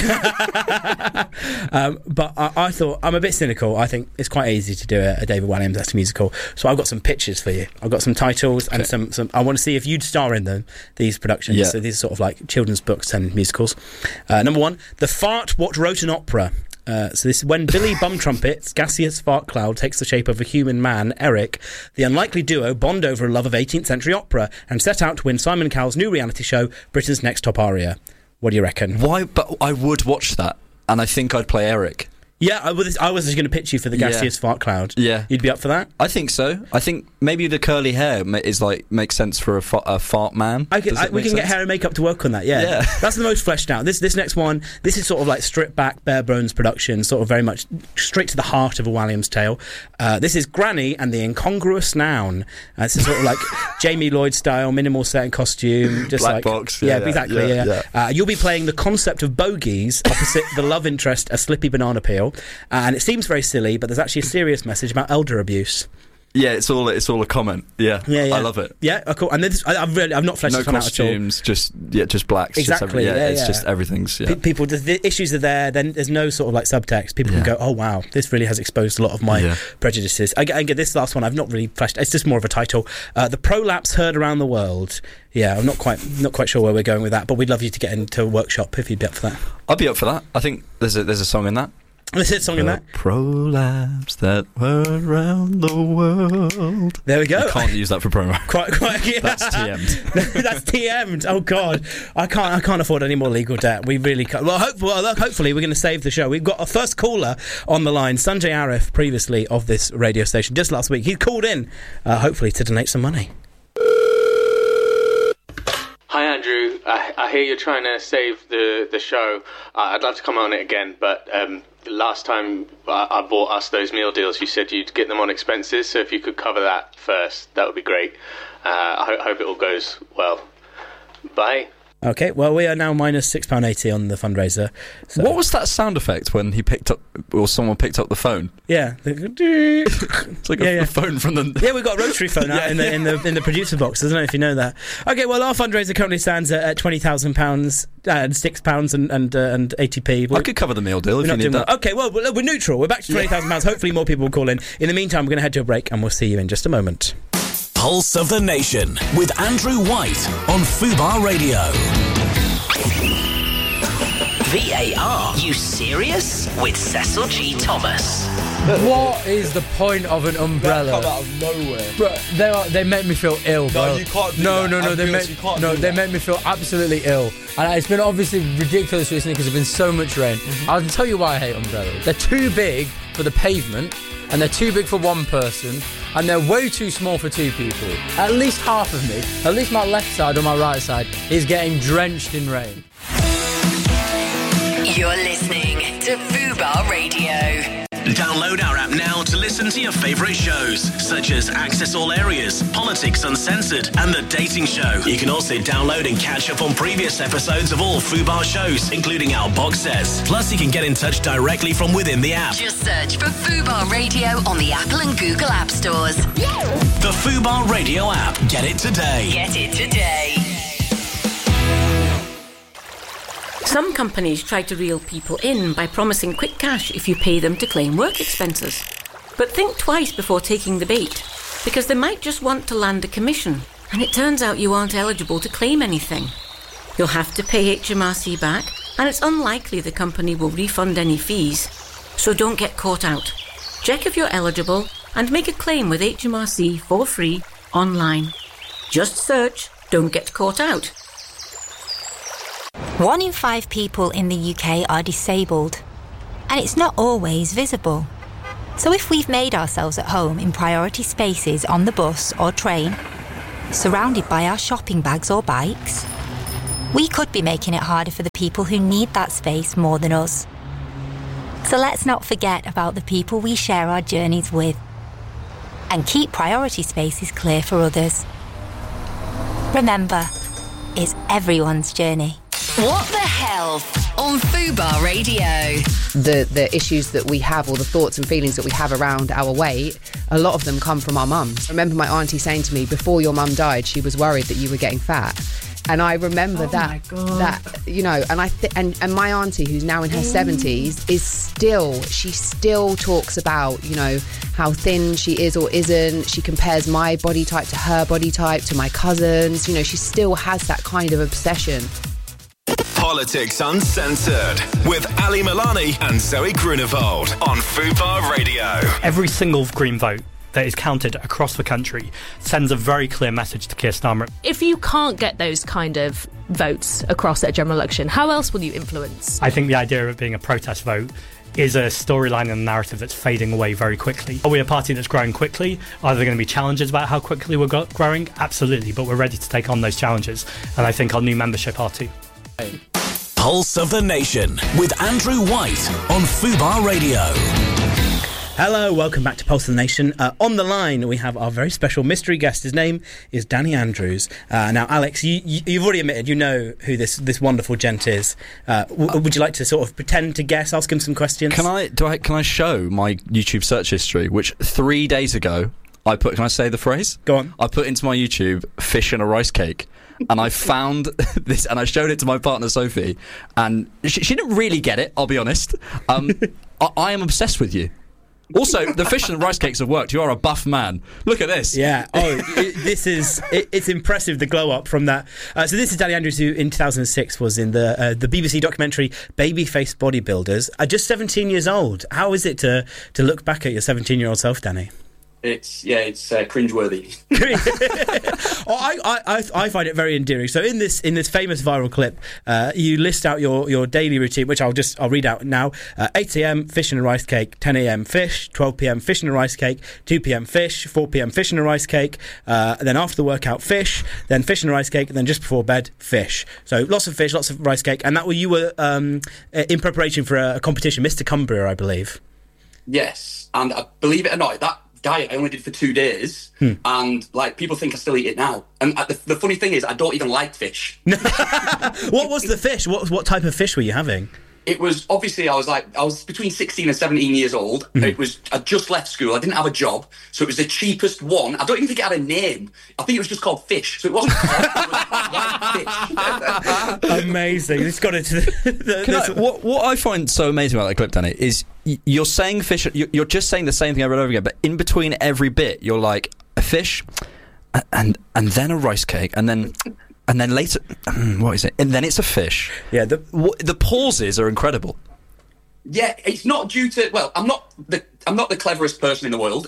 [SPEAKER 27] um, but I, I thought I'm a bit cynical. I think it's quite easy to do a, a David Walliams esque musical. So I've got some pitches for you. I've got some titles and
[SPEAKER 6] Okay.
[SPEAKER 27] some, some. I want to see if you'd star in them. These productions.
[SPEAKER 6] Yeah.
[SPEAKER 27] So these are sort of like children's books and musicals. Uh, number one, The Fart What Wrote an Opera. Uh, so this is when Billy Bum Trumpet's gaseous fart cloud takes the shape of a human man, Eric. The unlikely duo bond over a love of eighteenth century opera and set out to win Simon Cowell's new reality show, Britain's Next Top Aria. What do you reckon?
[SPEAKER 6] Why? But I would watch that, and I think I'd play Eric.
[SPEAKER 27] Yeah, I was, I was just going to pitch you for the
[SPEAKER 6] Yeah.
[SPEAKER 27] gaseous fart cloud.
[SPEAKER 6] Yeah.
[SPEAKER 27] You'd be up for that?
[SPEAKER 6] I think so. I think maybe the curly hair ma- is like makes sense for a, fa- a fart man.
[SPEAKER 27] I can,
[SPEAKER 6] Does
[SPEAKER 27] I,
[SPEAKER 6] it
[SPEAKER 27] we
[SPEAKER 6] make
[SPEAKER 27] can get
[SPEAKER 6] sense?
[SPEAKER 27] hair and makeup to work on that, yeah.
[SPEAKER 6] Yeah.
[SPEAKER 27] That's the most fleshed out. This this next one, this is sort of like stripped back, bare bones production, sort of very much straight to the heart of a Walliams tale. Uh, this is Granny and the Incongruous Noun. Uh, this is sort of like Jamie Lloyd style, minimal set and costume. Just
[SPEAKER 6] Black
[SPEAKER 27] like,
[SPEAKER 6] box,
[SPEAKER 27] Yeah,
[SPEAKER 6] yeah, yeah,
[SPEAKER 27] exactly, yeah.
[SPEAKER 6] yeah,
[SPEAKER 27] Uh, you'll be playing the concept of bogies opposite the love interest, a slippy banana peel. Uh, and it seems very silly, but there's actually a serious message about elder abuse.
[SPEAKER 6] Yeah, it's all it's all a comment. Yeah,
[SPEAKER 27] Yeah, yeah.
[SPEAKER 6] I love it.
[SPEAKER 27] Yeah, oh, cool. And this, I, I've really, I've not fleshed
[SPEAKER 6] No
[SPEAKER 27] this one out at all.
[SPEAKER 6] costumes, just yeah, just blacks. Just
[SPEAKER 27] Exactly,
[SPEAKER 6] every- yeah,
[SPEAKER 27] yeah,
[SPEAKER 6] it's
[SPEAKER 27] yeah.
[SPEAKER 6] just everything's. Yeah.
[SPEAKER 27] Pe- people, the, the issues are there. Then there's no sort of like subtext. People
[SPEAKER 6] Yeah.
[SPEAKER 27] can go, "Oh wow, this really has exposed a lot of my
[SPEAKER 6] Yeah.
[SPEAKER 27] prejudices." I, get- I get this last one. I've not really fleshed. It's just more of a title. Uh, the prolapse heard around the world. Yeah, I'm not quite not quite sure where we're going with that, but we'd love you to get into a workshop if you'd be up for that.
[SPEAKER 6] I'd be up for that. I think there's a there's a song in that.
[SPEAKER 27] There's a song in that.
[SPEAKER 6] Prolapse that were around the world.
[SPEAKER 27] There we go.
[SPEAKER 6] You can't use that for promo.
[SPEAKER 27] Quite, quite. Yeah.
[SPEAKER 6] That's T M'd.
[SPEAKER 27] That's T M'd. Oh God, I can't. I can't afford any more legal debt. We really can't. Well, hope, well look, hopefully we're going to save the show. We've got a first caller on the line, Sanjay Arif, previously of this radio station, just last week. He called in, uh, hopefully to donate some money.
[SPEAKER 18] Hi Andrew, I, I hear you're trying to save the, the show. Uh, I'd love to come on it again, but um, last time I, I bought us those meal deals, you said you'd get them on expenses, so if you could cover that first, that would be great. Uh, I ho- hope it all goes well. Bye.
[SPEAKER 27] Okay, well, we are now minus six pounds eighty on the fundraiser. So.
[SPEAKER 6] What was that sound effect when he picked up, or someone picked up the phone?
[SPEAKER 27] Yeah.
[SPEAKER 6] It's like a,
[SPEAKER 27] Yeah, yeah.
[SPEAKER 6] a phone from the.
[SPEAKER 27] Yeah, we've got a rotary phone out
[SPEAKER 6] Yeah,
[SPEAKER 27] in the
[SPEAKER 6] yeah.
[SPEAKER 27] in the in the producer box. I don't know if you know that. Okay, well, our fundraiser currently stands at, at twenty thousand pounds and six pounds and and uh, and eighty p.
[SPEAKER 6] I could cover the meal deal if you need that.
[SPEAKER 27] Well. Okay, well, we're we're neutral. We're back to twenty thousand pounds. Hopefully, more people will call in. In the meantime, we're going to head to a break, and we'll see you in just a moment.
[SPEAKER 5] Pulse of the Nation with Andrew White on Fubar Radio.
[SPEAKER 1] V A R, you serious? With Cecil G. Thomas.
[SPEAKER 22] What is the point of an umbrella?
[SPEAKER 4] Come out of nowhere.
[SPEAKER 22] Bro, they are, they make me feel ill, bro.
[SPEAKER 4] No, you can't do
[SPEAKER 22] no,
[SPEAKER 4] that.
[SPEAKER 22] No, no, they
[SPEAKER 4] Ambulance,
[SPEAKER 22] make
[SPEAKER 4] you can't
[SPEAKER 22] no,
[SPEAKER 4] do
[SPEAKER 22] they
[SPEAKER 4] that.
[SPEAKER 22] make me feel absolutely ill. And it's been obviously ridiculous recently because there's been so much rain.
[SPEAKER 4] Mm-hmm.
[SPEAKER 22] I'll tell you why I hate umbrellas. They're too big for the pavement, and they're too big for one person, and they're way too small for two people. At least half of me, at least my left side or my right side, is getting drenched in rain.
[SPEAKER 3] You're listening to Fubar Radio.
[SPEAKER 5] Download our app now to listen to your favourite shows, such as Access All Areas, Politics Uncensored, and The Dating Show. You can also download and catch up on previous episodes of all Fubar shows, including our box sets. Plus, you can get in touch directly from within the app.
[SPEAKER 3] Just search for Fubar Radio on the Apple and Google App Stores.
[SPEAKER 5] The Fubar Radio app. Get it today.
[SPEAKER 3] Get it today.
[SPEAKER 8] Some companies try to reel people in by promising quick cash if you pay them to claim work expenses. But think twice before taking the bait, because they might just want to land a commission, and it turns out you aren't eligible to claim anything. You'll have to pay H M R C back, and it's unlikely the company will refund any fees. So don't get caught out. Check if you're eligible and make a claim with H M R C for free online. Just search don't get caught out.
[SPEAKER 11] One in five people in the U K are disabled, and it's not always visible. So if we've made ourselves at home in priority spaces on the bus or train, surrounded by our shopping bags or bikes, we could be making it harder for the people who need that space more than us. So let's not forget about the people we share our journeys with, and keep priority spaces clear for others. Remember, it's everyone's journey.
[SPEAKER 3] What the hell on Fubar Radio?
[SPEAKER 12] The the issues that we have, or the thoughts and feelings that we have around our weight, a lot of them come from our mums. I remember my auntie saying to me, before your mum died, she was worried that you were getting fat. And I remember
[SPEAKER 13] oh
[SPEAKER 12] that, that you know, and I th- and, and my auntie, who's now in her seventies, is still, she still talks about, you know, how thin she is or isn't. She compares my body type to her body type, to my cousins. You know, she still has that kind of obsession.
[SPEAKER 5] Politics Uncensored with Ali Milani and Zoe Grunewald on Fubar Radio.
[SPEAKER 14] Every single Green vote that is counted across the country sends a very clear message to Keir Starmer.
[SPEAKER 15] If you can't get those kind of votes across at a general election, how else will you influence?
[SPEAKER 14] I think the idea of it being a protest vote is a storyline and a narrative that's fading away very quickly. Are we a party that's growing quickly? Are there going to be challenges about how quickly we're go- growing? Absolutely, but we're ready to take on those challenges, and I think our new membership are too.
[SPEAKER 5] Pulse of the Nation with Andrew White on Fubar Radio.
[SPEAKER 27] Hello, welcome back to Pulse of the Nation. Uh, on the line, we have our very special mystery guest. His name is Danny Andrews. Uh, now, Alex, you, you, you've already admitted you know who this, this wonderful gent is. Uh, w- would you like to sort of pretend to guess, ask him some questions?
[SPEAKER 6] Can I, do I, can I show my YouTube search history, which three days ago I put, can I say the phrase?
[SPEAKER 27] Go on.
[SPEAKER 6] I put into my YouTube, fish and a rice cake. And I found this, and I showed it to my partner Sophie, and she, she didn't really get it, I'll be honest. Um, I, I am obsessed with you. Also, the fish and rice cakes have worked. You are a buff man. Look at this.
[SPEAKER 27] Yeah. Oh, it, this is it, it's impressive, the glow up from that. Uh, so this is Danny Andrews, who in two thousand six was in the uh, the B B C documentary Babyface Bodybuilders. Uh, just seventeen years old. How is it to to look back at your seventeen year old self, Danny?
[SPEAKER 16] It's yeah, it's uh, cringeworthy.
[SPEAKER 27] oh, I, I I find it very endearing. So in this in this famous viral clip, uh, you list out your, your daily routine, which I'll just I'll read out now. Uh, eight a.m. fish and a rice cake, ten a.m. fish, twelve p.m. fish and a rice cake, two p.m. fish, four p.m. fish and a rice cake, uh, then after the workout fish, then fish and a rice cake, and then just before bed fish. So lots of fish, lots of rice cake, and that were you were um, in preparation for a, a competition, Mister Cumbria, I believe.
[SPEAKER 16] Yes, and uh, believe it or not, that diet I only did for two days, hmm. and like people think I still eat it now. And uh, the, the funny thing is, I don't even like fish.
[SPEAKER 27] What was the fish? What what type of fish were you having?
[SPEAKER 16] It was obviously I was like I was between sixteen and seventeen years old. Mm-hmm. It was I just left school. I didn't have a job, so it was the cheapest one. I don't even think it had a name. I think it was just called fish. So it wasn't cod, it was white
[SPEAKER 27] fish. Amazing. It's got it to the, the,
[SPEAKER 6] Can I, what what I find so amazing about that clip, Danny, is y- you're saying fish. You're just saying the same thing over and over again, but in between every bit, you're like a fish, and and then a rice cake, and then. And then later, what is it? And then it's a fish.
[SPEAKER 27] Yeah, the
[SPEAKER 6] w- the pauses are incredible.
[SPEAKER 16] Yeah, it's not due to. Well, I'm not the I'm not the cleverest person in the world,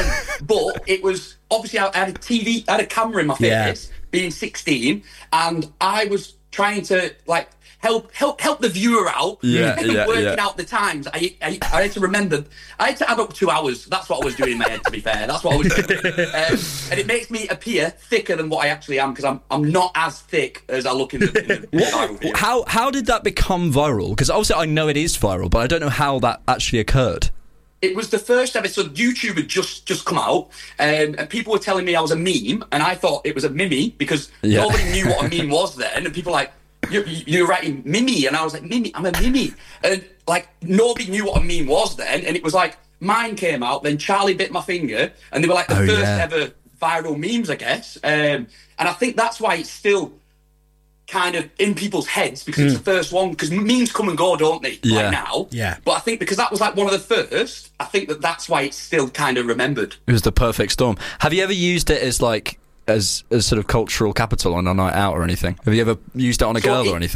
[SPEAKER 16] but it was obviously I had a T V, I had a camera in my face, yeah. being sixteen, and I was trying to like help help help the viewer out.
[SPEAKER 6] Yeah, yeah,
[SPEAKER 16] working
[SPEAKER 6] yeah.
[SPEAKER 16] out the times. I, I I had to remember. I had to add up two hours. That's what I was doing in my head. To be fair, that's what I was doing. um, and it makes me appear thicker than what I actually am because I'm I'm not as thick as I look in the. In the
[SPEAKER 6] what, how how did that become viral? Because obviously I know it is viral, but I don't know how that actually occurred.
[SPEAKER 16] It was the first ever. So YouTube had just, just come out, um, and people were telling me I was a meme, and I thought it was a mimi because yeah. nobody knew what a meme was then, and people were like. You're, you're writing Mimi, and I was like, Mimi, I'm a Mimi. And like, nobody knew what a meme was then, and it was like, mine came out, then Charlie bit my finger, and they were like the
[SPEAKER 6] oh,
[SPEAKER 16] first
[SPEAKER 6] yeah.
[SPEAKER 16] ever viral memes, I guess. Um, and I think that's why it's still kind of in people's heads, because mm. it's the first one, because memes come and go, don't they,
[SPEAKER 6] yeah.
[SPEAKER 16] like now?
[SPEAKER 27] Yeah.
[SPEAKER 16] But I think because that was like one of the first, I think that that's why it's still kind of remembered.
[SPEAKER 6] It was the perfect storm. Have you ever used it as like, as as sort of cultural capital on a night out or anything? Have you ever used it on a
[SPEAKER 16] so
[SPEAKER 6] girl
[SPEAKER 16] it,
[SPEAKER 6] or anything?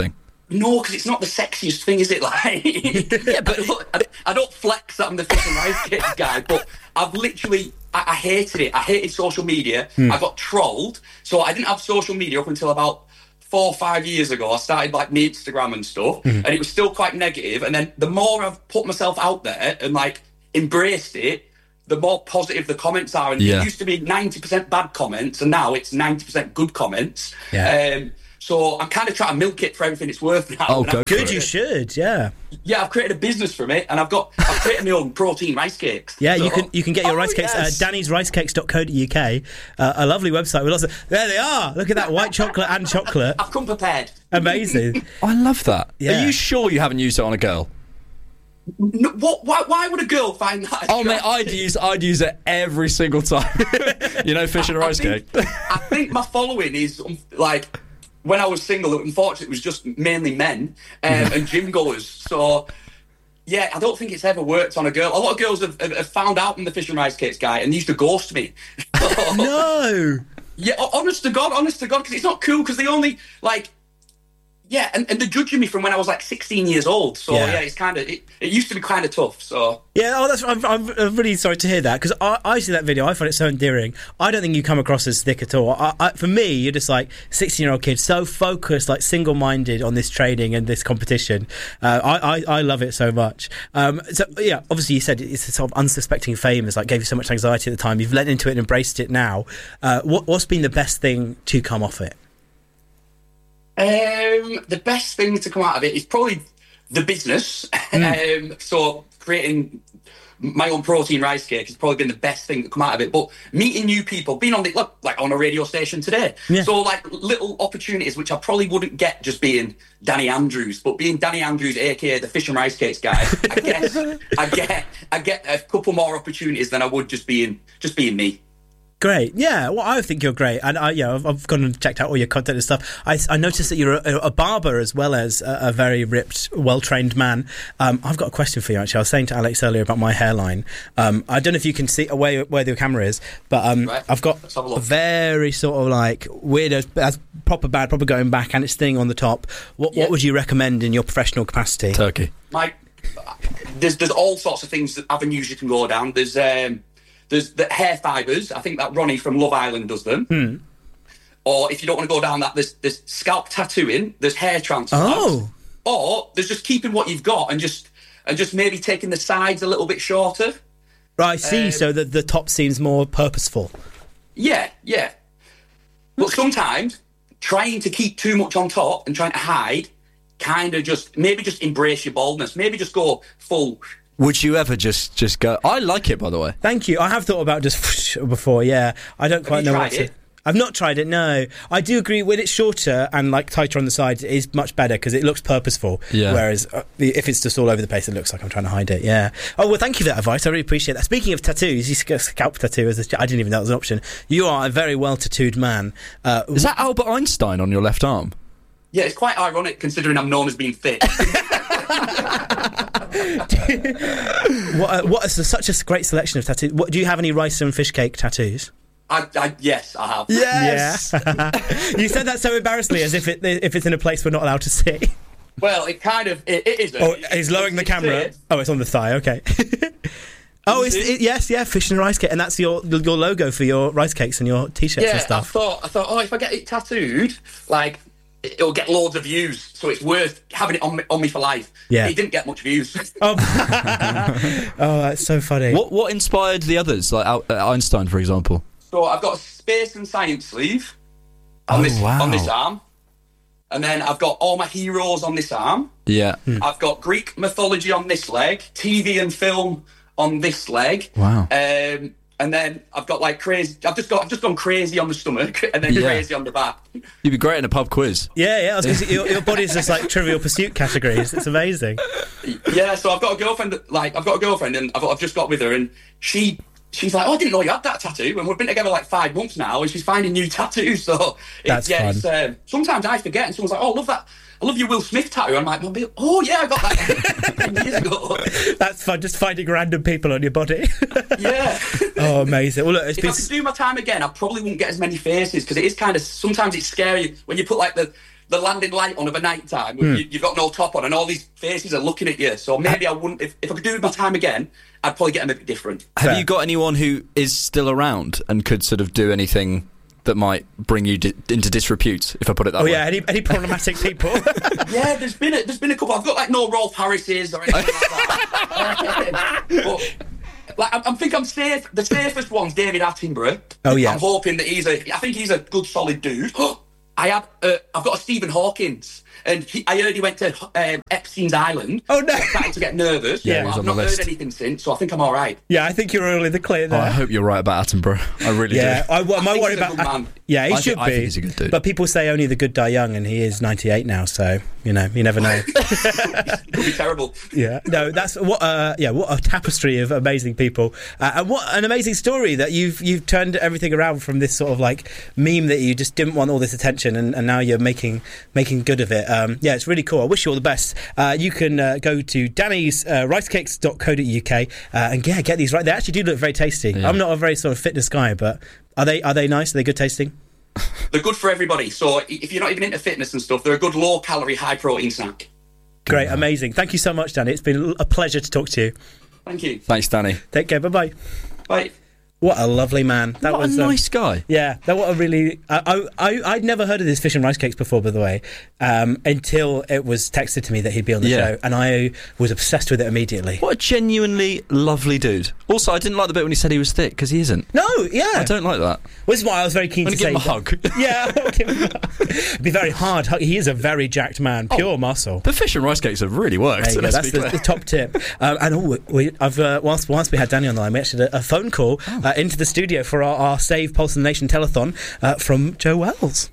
[SPEAKER 16] No, because it's not the sexiest thing, is it? Like, yeah, but I, I don't flex that I'm the fish and rice cakes guy, but I've literally, I, I hated it. I hated social media.
[SPEAKER 27] Hmm.
[SPEAKER 16] I got trolled, so I didn't have social media up until about four or five years ago. I started like my Instagram and stuff,
[SPEAKER 27] Mhm.
[SPEAKER 16] and it was still quite negative. And then the more I've put myself out there and like embraced it, the more positive the comments are. And
[SPEAKER 6] Yeah.
[SPEAKER 16] it used to be ninety percent bad comments, and now it's ninety percent good comments.
[SPEAKER 27] Yeah.
[SPEAKER 16] Um, so I'm kind of trying to milk it for everything it's worth now.
[SPEAKER 27] Oh,
[SPEAKER 16] And
[SPEAKER 27] go
[SPEAKER 16] I've
[SPEAKER 27] good.
[SPEAKER 16] created-
[SPEAKER 27] You should. Yeah.
[SPEAKER 16] Yeah, I've created a business from it, and I've got I've created my own protein rice cakes.
[SPEAKER 27] Yeah, you
[SPEAKER 16] So-
[SPEAKER 27] can you can get your
[SPEAKER 16] Oh,
[SPEAKER 27] rice cakes
[SPEAKER 16] yes.
[SPEAKER 27] at danny's rice cakes dot co dot uk. Uh, a lovely website with lots of. There they are. Look at that white chocolate and chocolate.
[SPEAKER 16] I've come prepared.
[SPEAKER 27] Amazing.
[SPEAKER 6] I love that.
[SPEAKER 27] Yeah.
[SPEAKER 6] Are you sure you haven't used it on a girl?
[SPEAKER 16] No, what? Why, why would a girl find that?
[SPEAKER 6] Oh mate, I'd use I'd use it every single time. You know, fish and rice cake.
[SPEAKER 16] I think my following is um, like when I was single. Unfortunately, it was just mainly men um, and gym goers. So yeah, I don't think it's ever worked on a girl. A lot of girls have, have, have found out I'm the fish and rice cakes guy, and they used to ghost me.
[SPEAKER 27] No.
[SPEAKER 16] Yeah, ho- honest to God, honest to God, because it's not cool. Because they only like. Yeah, and, and they're judging me from when I was like sixteen years old. So
[SPEAKER 27] Yeah.
[SPEAKER 16] yeah, it's kind of it, it used to be kind of tough. So
[SPEAKER 27] Yeah, oh, that's. I'm, I'm I'm really sorry to hear that because I, I see that video. I find it so endearing. I don't think you come across as thick at all. I, I, for me, you're just like sixteen-year-old kid, so focused, like single-minded on this training and this competition. Uh, I, I I love it so much. Um, so yeah, obviously you said it's a sort of unsuspecting fame. It's like gave you so much anxiety at the time. You've let into it and embraced it now. Uh, what what's been the best thing to come off it?
[SPEAKER 16] Um, the best thing to come out of it is probably the business.
[SPEAKER 27] Mm.
[SPEAKER 16] um, so creating my own protein rice cake has probably been the best thing to come out of it. But meeting new people, being on the look, like on a radio station today,
[SPEAKER 27] Yeah.
[SPEAKER 16] so like little opportunities which I probably wouldn't get just being Danny Andrews, but being Danny Andrews, aka the fish and rice cakes guy, I guess I get I get a couple more opportunities than I would just being just being me.
[SPEAKER 27] Great, yeah. Well, I think you're great, and I, yeah, I've, I've gone and checked out all your content and stuff. I, I noticed that you're a, a barber as well as a, a very ripped, well-trained man. Um, I've got a question for you. Actually, I was saying to Alex earlier about my hairline. Um, I don't know if you can see away where the camera is, but um,
[SPEAKER 16] Right.
[SPEAKER 27] I've got
[SPEAKER 16] Let's have a
[SPEAKER 27] a
[SPEAKER 16] look.
[SPEAKER 27] very sort of like weird, as proper bad, proper going back, and it's thing on the top. What,
[SPEAKER 16] Yeah.
[SPEAKER 27] what would you recommend in your professional capacity?
[SPEAKER 6] Turkey.
[SPEAKER 16] Like, there's there's all sorts of things that avenues you can go down. There's um, there's the hair fibres. I think that Ronnie from Love Island does them.
[SPEAKER 27] Hmm.
[SPEAKER 16] Or if you don't want to go down that, there's there's scalp tattooing. There's hair transplants.
[SPEAKER 27] Oh.
[SPEAKER 16] Or there's just keeping what you've got and just and just maybe taking the sides a little bit shorter.
[SPEAKER 27] Right, I see.
[SPEAKER 16] Um,
[SPEAKER 27] so that the top seems more purposeful.
[SPEAKER 16] Yeah, yeah. But sometimes trying to keep too much on top and trying to hide, kind of just maybe just embrace your baldness. Maybe just go full.
[SPEAKER 6] Would you ever just just go? I like it, by the way.
[SPEAKER 27] Thank you. I have thought about just before. Yeah, I don't quite
[SPEAKER 16] you
[SPEAKER 27] know
[SPEAKER 16] tried
[SPEAKER 27] what to.
[SPEAKER 16] it?
[SPEAKER 27] I've not tried it. No, I do agree. When it's shorter and like tighter on the sides, it is much better because it looks purposeful.
[SPEAKER 6] Yeah.
[SPEAKER 27] Whereas uh, if it's just all over the place, it looks like I'm trying to hide it. Yeah. Oh well, thank you for that advice. I really appreciate that. Speaking of tattoos, you sc- scalp tattoo as a, I didn't even know that was an option. You are a very well tattooed man. Uh,
[SPEAKER 6] Is that Albert Einstein on your left arm?
[SPEAKER 16] Yeah, it's quite ironic considering I'm known as being fit.
[SPEAKER 27] what? Uh, what is such a great selection of tattoos? What, do you have any rice and fish cake tattoos?
[SPEAKER 16] I, I, yes, I have.
[SPEAKER 27] Yes. Yeah. You said that so embarrassingly, as if it if it's in a place we're not allowed to see.
[SPEAKER 16] Well, it kind of it, it isn't.
[SPEAKER 27] Oh, he's lowering the
[SPEAKER 16] It's
[SPEAKER 27] camera.
[SPEAKER 16] it.
[SPEAKER 27] Oh, it's on the thigh. Okay. Oh, it's, it, yes, yeah, fish and rice cake, and that's your your logo for your rice cakes and your t-shirts
[SPEAKER 16] Yeah,
[SPEAKER 27] and
[SPEAKER 16] I
[SPEAKER 27] stuff.
[SPEAKER 16] thought I thought, oh, if I get it tattooed, like it'll get loads of views, so it's worth having it on me, on me for life.
[SPEAKER 27] Yeah.
[SPEAKER 16] It didn't get much views.
[SPEAKER 27] Oh, oh, that's so funny.
[SPEAKER 6] What what inspired the others, like Al- uh, Einstein, for example?
[SPEAKER 16] So I've got a space and science sleeve on
[SPEAKER 6] Oh,
[SPEAKER 16] this
[SPEAKER 6] wow.
[SPEAKER 16] on this arm, and then I've got all my heroes on this arm.
[SPEAKER 6] Yeah.
[SPEAKER 16] I've got Greek mythology on this leg, T V and film on this leg.
[SPEAKER 6] Wow.
[SPEAKER 16] Um, and then I've got like crazy. I've just got. I've just gone crazy on the stomach, and then
[SPEAKER 6] Yeah.
[SPEAKER 16] crazy on the back.
[SPEAKER 6] You'd be great in a pub quiz.
[SPEAKER 27] Yeah, yeah. I was gonna say, your, your body's just like Trivial Pursuit categories. It's amazing.
[SPEAKER 16] Yeah. So I've got a girlfriend. that- Like I've got a girlfriend, and I've, I've just got with her, and she. She's like, oh, I didn't know you had that tattoo, and we've been together like five months now, and she's finding new tattoos. So it,
[SPEAKER 27] That's
[SPEAKER 16] yeah,
[SPEAKER 27] fun.
[SPEAKER 16] it's, um, sometimes I forget, and someone's like, oh, I love that. I love your Will Smith tattoo. I'm like, oh yeah, I got that years ago.
[SPEAKER 27] That's fun. Just finding random people on your body.
[SPEAKER 16] Yeah.
[SPEAKER 27] Oh, amazing. Well, look, it's
[SPEAKER 16] If
[SPEAKER 27] been.
[SPEAKER 16] I could do my time again, I probably wouldn't get as many faces because it is kind of sometimes it's scary when you put like the the landing light on of a night time,
[SPEAKER 27] Hmm.
[SPEAKER 16] you, you've got no top on, and all these faces are looking at you. So maybe I wouldn't. If, if I could do it my time again, I'd probably get them a bit different.
[SPEAKER 6] Have you got anyone who is still around and could sort of do anything that might bring you di- into disrepute, if I put it that
[SPEAKER 27] Oh
[SPEAKER 6] way?
[SPEAKER 27] yeah, any, any problematic people?
[SPEAKER 16] Yeah, there's been a, there's been a couple. I've got like no Rolf Harris's or anything like that. But like, I, I think I'm safe. The safest one's David Attenborough.
[SPEAKER 27] Oh, yeah.
[SPEAKER 16] I'm hoping that he's a. I think he's a good, solid dude. I have. Uh, I've got a Stephen Hawkins, and he, I heard he went to um, Epstein's Island.
[SPEAKER 27] Oh no!
[SPEAKER 16] I'm starting to get nervous.
[SPEAKER 6] Yeah,
[SPEAKER 16] but
[SPEAKER 6] he's
[SPEAKER 16] I've
[SPEAKER 6] on the
[SPEAKER 16] not
[SPEAKER 6] list.
[SPEAKER 16] heard anything since, so I think I'm all right.
[SPEAKER 27] Yeah, I think you're all in the clear
[SPEAKER 6] Oh,
[SPEAKER 27] there.
[SPEAKER 6] I hope you're right about Attenborough. I really
[SPEAKER 27] yeah,
[SPEAKER 6] do.
[SPEAKER 27] I, what am I,
[SPEAKER 16] I think
[SPEAKER 27] worried
[SPEAKER 16] he's a
[SPEAKER 27] about?
[SPEAKER 16] good man.
[SPEAKER 27] Yeah, he
[SPEAKER 6] I
[SPEAKER 27] should
[SPEAKER 6] thi- I
[SPEAKER 27] be.
[SPEAKER 6] think he's a good dude.
[SPEAKER 27] But people say only the good die young, and he is ninety-eight now, so you know, you never know.
[SPEAKER 16] Could be terrible.
[SPEAKER 27] Yeah, no, that's what. Uh, yeah, what a tapestry of amazing people, uh, and what an amazing story that you've you've turned everything around from this sort of like meme that you just didn't want all this attention, and, and now you're making making good of it. Um, yeah, it's really cool. I wish you all the best. Uh, you can uh, go to Danny's uh, ricecakes dot co dot uk uh, and yeah, get these right. They actually do look very tasty.
[SPEAKER 6] Yeah.
[SPEAKER 27] I'm not a very sort of fitness guy, but are they are they nice? Are they good tasting?
[SPEAKER 16] They're good for everybody. So if you're not even into fitness and stuff, they're a good low calorie, high protein snack.
[SPEAKER 27] Great, amazing. Thank you so much, Danny. It's been a pleasure to talk to you.
[SPEAKER 16] Thank you.
[SPEAKER 6] Thanks, Danny.
[SPEAKER 27] Take care. Bye bye.
[SPEAKER 16] Bye.
[SPEAKER 27] What a lovely man. That
[SPEAKER 6] What
[SPEAKER 27] was
[SPEAKER 6] a
[SPEAKER 27] um,
[SPEAKER 6] nice guy.
[SPEAKER 27] Yeah, that what a really. I, I I I'd never heard of this fish and rice cakes before, by the way, um, until it was texted to me that he'd be on the
[SPEAKER 6] Yeah.
[SPEAKER 27] show, and I was obsessed with it immediately.
[SPEAKER 6] What a genuinely lovely dude. Also, I didn't like the bit when he said he was thick, because he isn't.
[SPEAKER 27] No, yeah,
[SPEAKER 6] I don't like that.
[SPEAKER 27] Well, this is why I was very keen
[SPEAKER 6] I'm
[SPEAKER 27] to
[SPEAKER 6] going to
[SPEAKER 27] say.
[SPEAKER 6] give him a
[SPEAKER 27] that-
[SPEAKER 6] hug.
[SPEAKER 27] Yeah, I'll give him a hug. It'd be very hard. He is a very jacked man, pure muscle.
[SPEAKER 6] The fish and rice cakes have really worked.
[SPEAKER 27] There you go.
[SPEAKER 6] let's
[SPEAKER 27] That's
[SPEAKER 6] be
[SPEAKER 27] the,
[SPEAKER 6] clear.
[SPEAKER 27] the top tip. Um, and oh, we, I've uh, whilst whilst we had Danny on the line, we actually had a, a phone call uh, into the studio for our, our Save Pulse of the Nation telethon uh, from Joe Wells.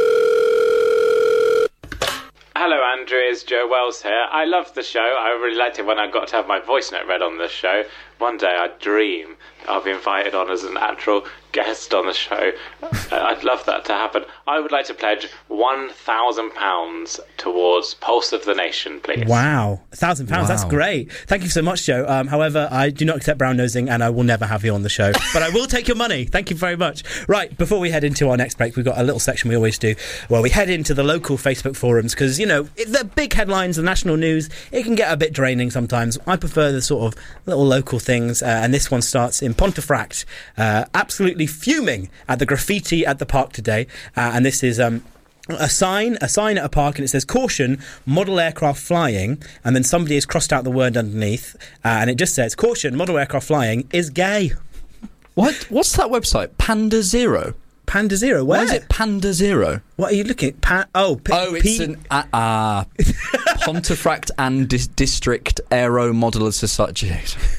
[SPEAKER 7] Hello, Andrew. It's Joe Wells here. I loved the show. I really liked it when I got to have my voice note read on the show. One day I dream I'll be invited on as an actual guest on the show. I'd love that to happen. I would like to pledge one thousand pounds towards Pulse of the Nation, please.
[SPEAKER 27] Wow, a thousand pounds. That's
[SPEAKER 6] Wow.
[SPEAKER 27] great. Thank you so much, Joe. Um, however, I do not accept brown nosing, and I will never have you on the show. But I will take your money. Thank you very much. Right, before we head into our next break, we've got a little section we always do where we head into the local Facebook forums because you know it, the big headlines, the national news, it can get a bit draining sometimes. I prefer the sort of little local things, uh, and this one starts in Pontefract. Uh, absolutely fuming at the graffiti at the park today, uh, and this is. Um, A sign, a sign at a park, and it says "Caution: Model aircraft flying," and then somebody has crossed out the word underneath, uh, and it just says "Caution: Model aircraft flying is gay."
[SPEAKER 6] What? What's that website? Panda Zero.
[SPEAKER 27] Panda Zero. Where
[SPEAKER 6] Why is it Panda Zero?
[SPEAKER 27] What are you looking at? Pa- oh, P-
[SPEAKER 6] Oh, it's
[SPEAKER 27] P-
[SPEAKER 6] an uh, uh, Pontefract and Dis- District Aero Modeler Society.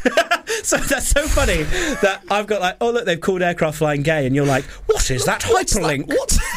[SPEAKER 27] So that's so funny that I've got like, oh look, they've called aircraft flying gay, and you're like, what is that hyperlink?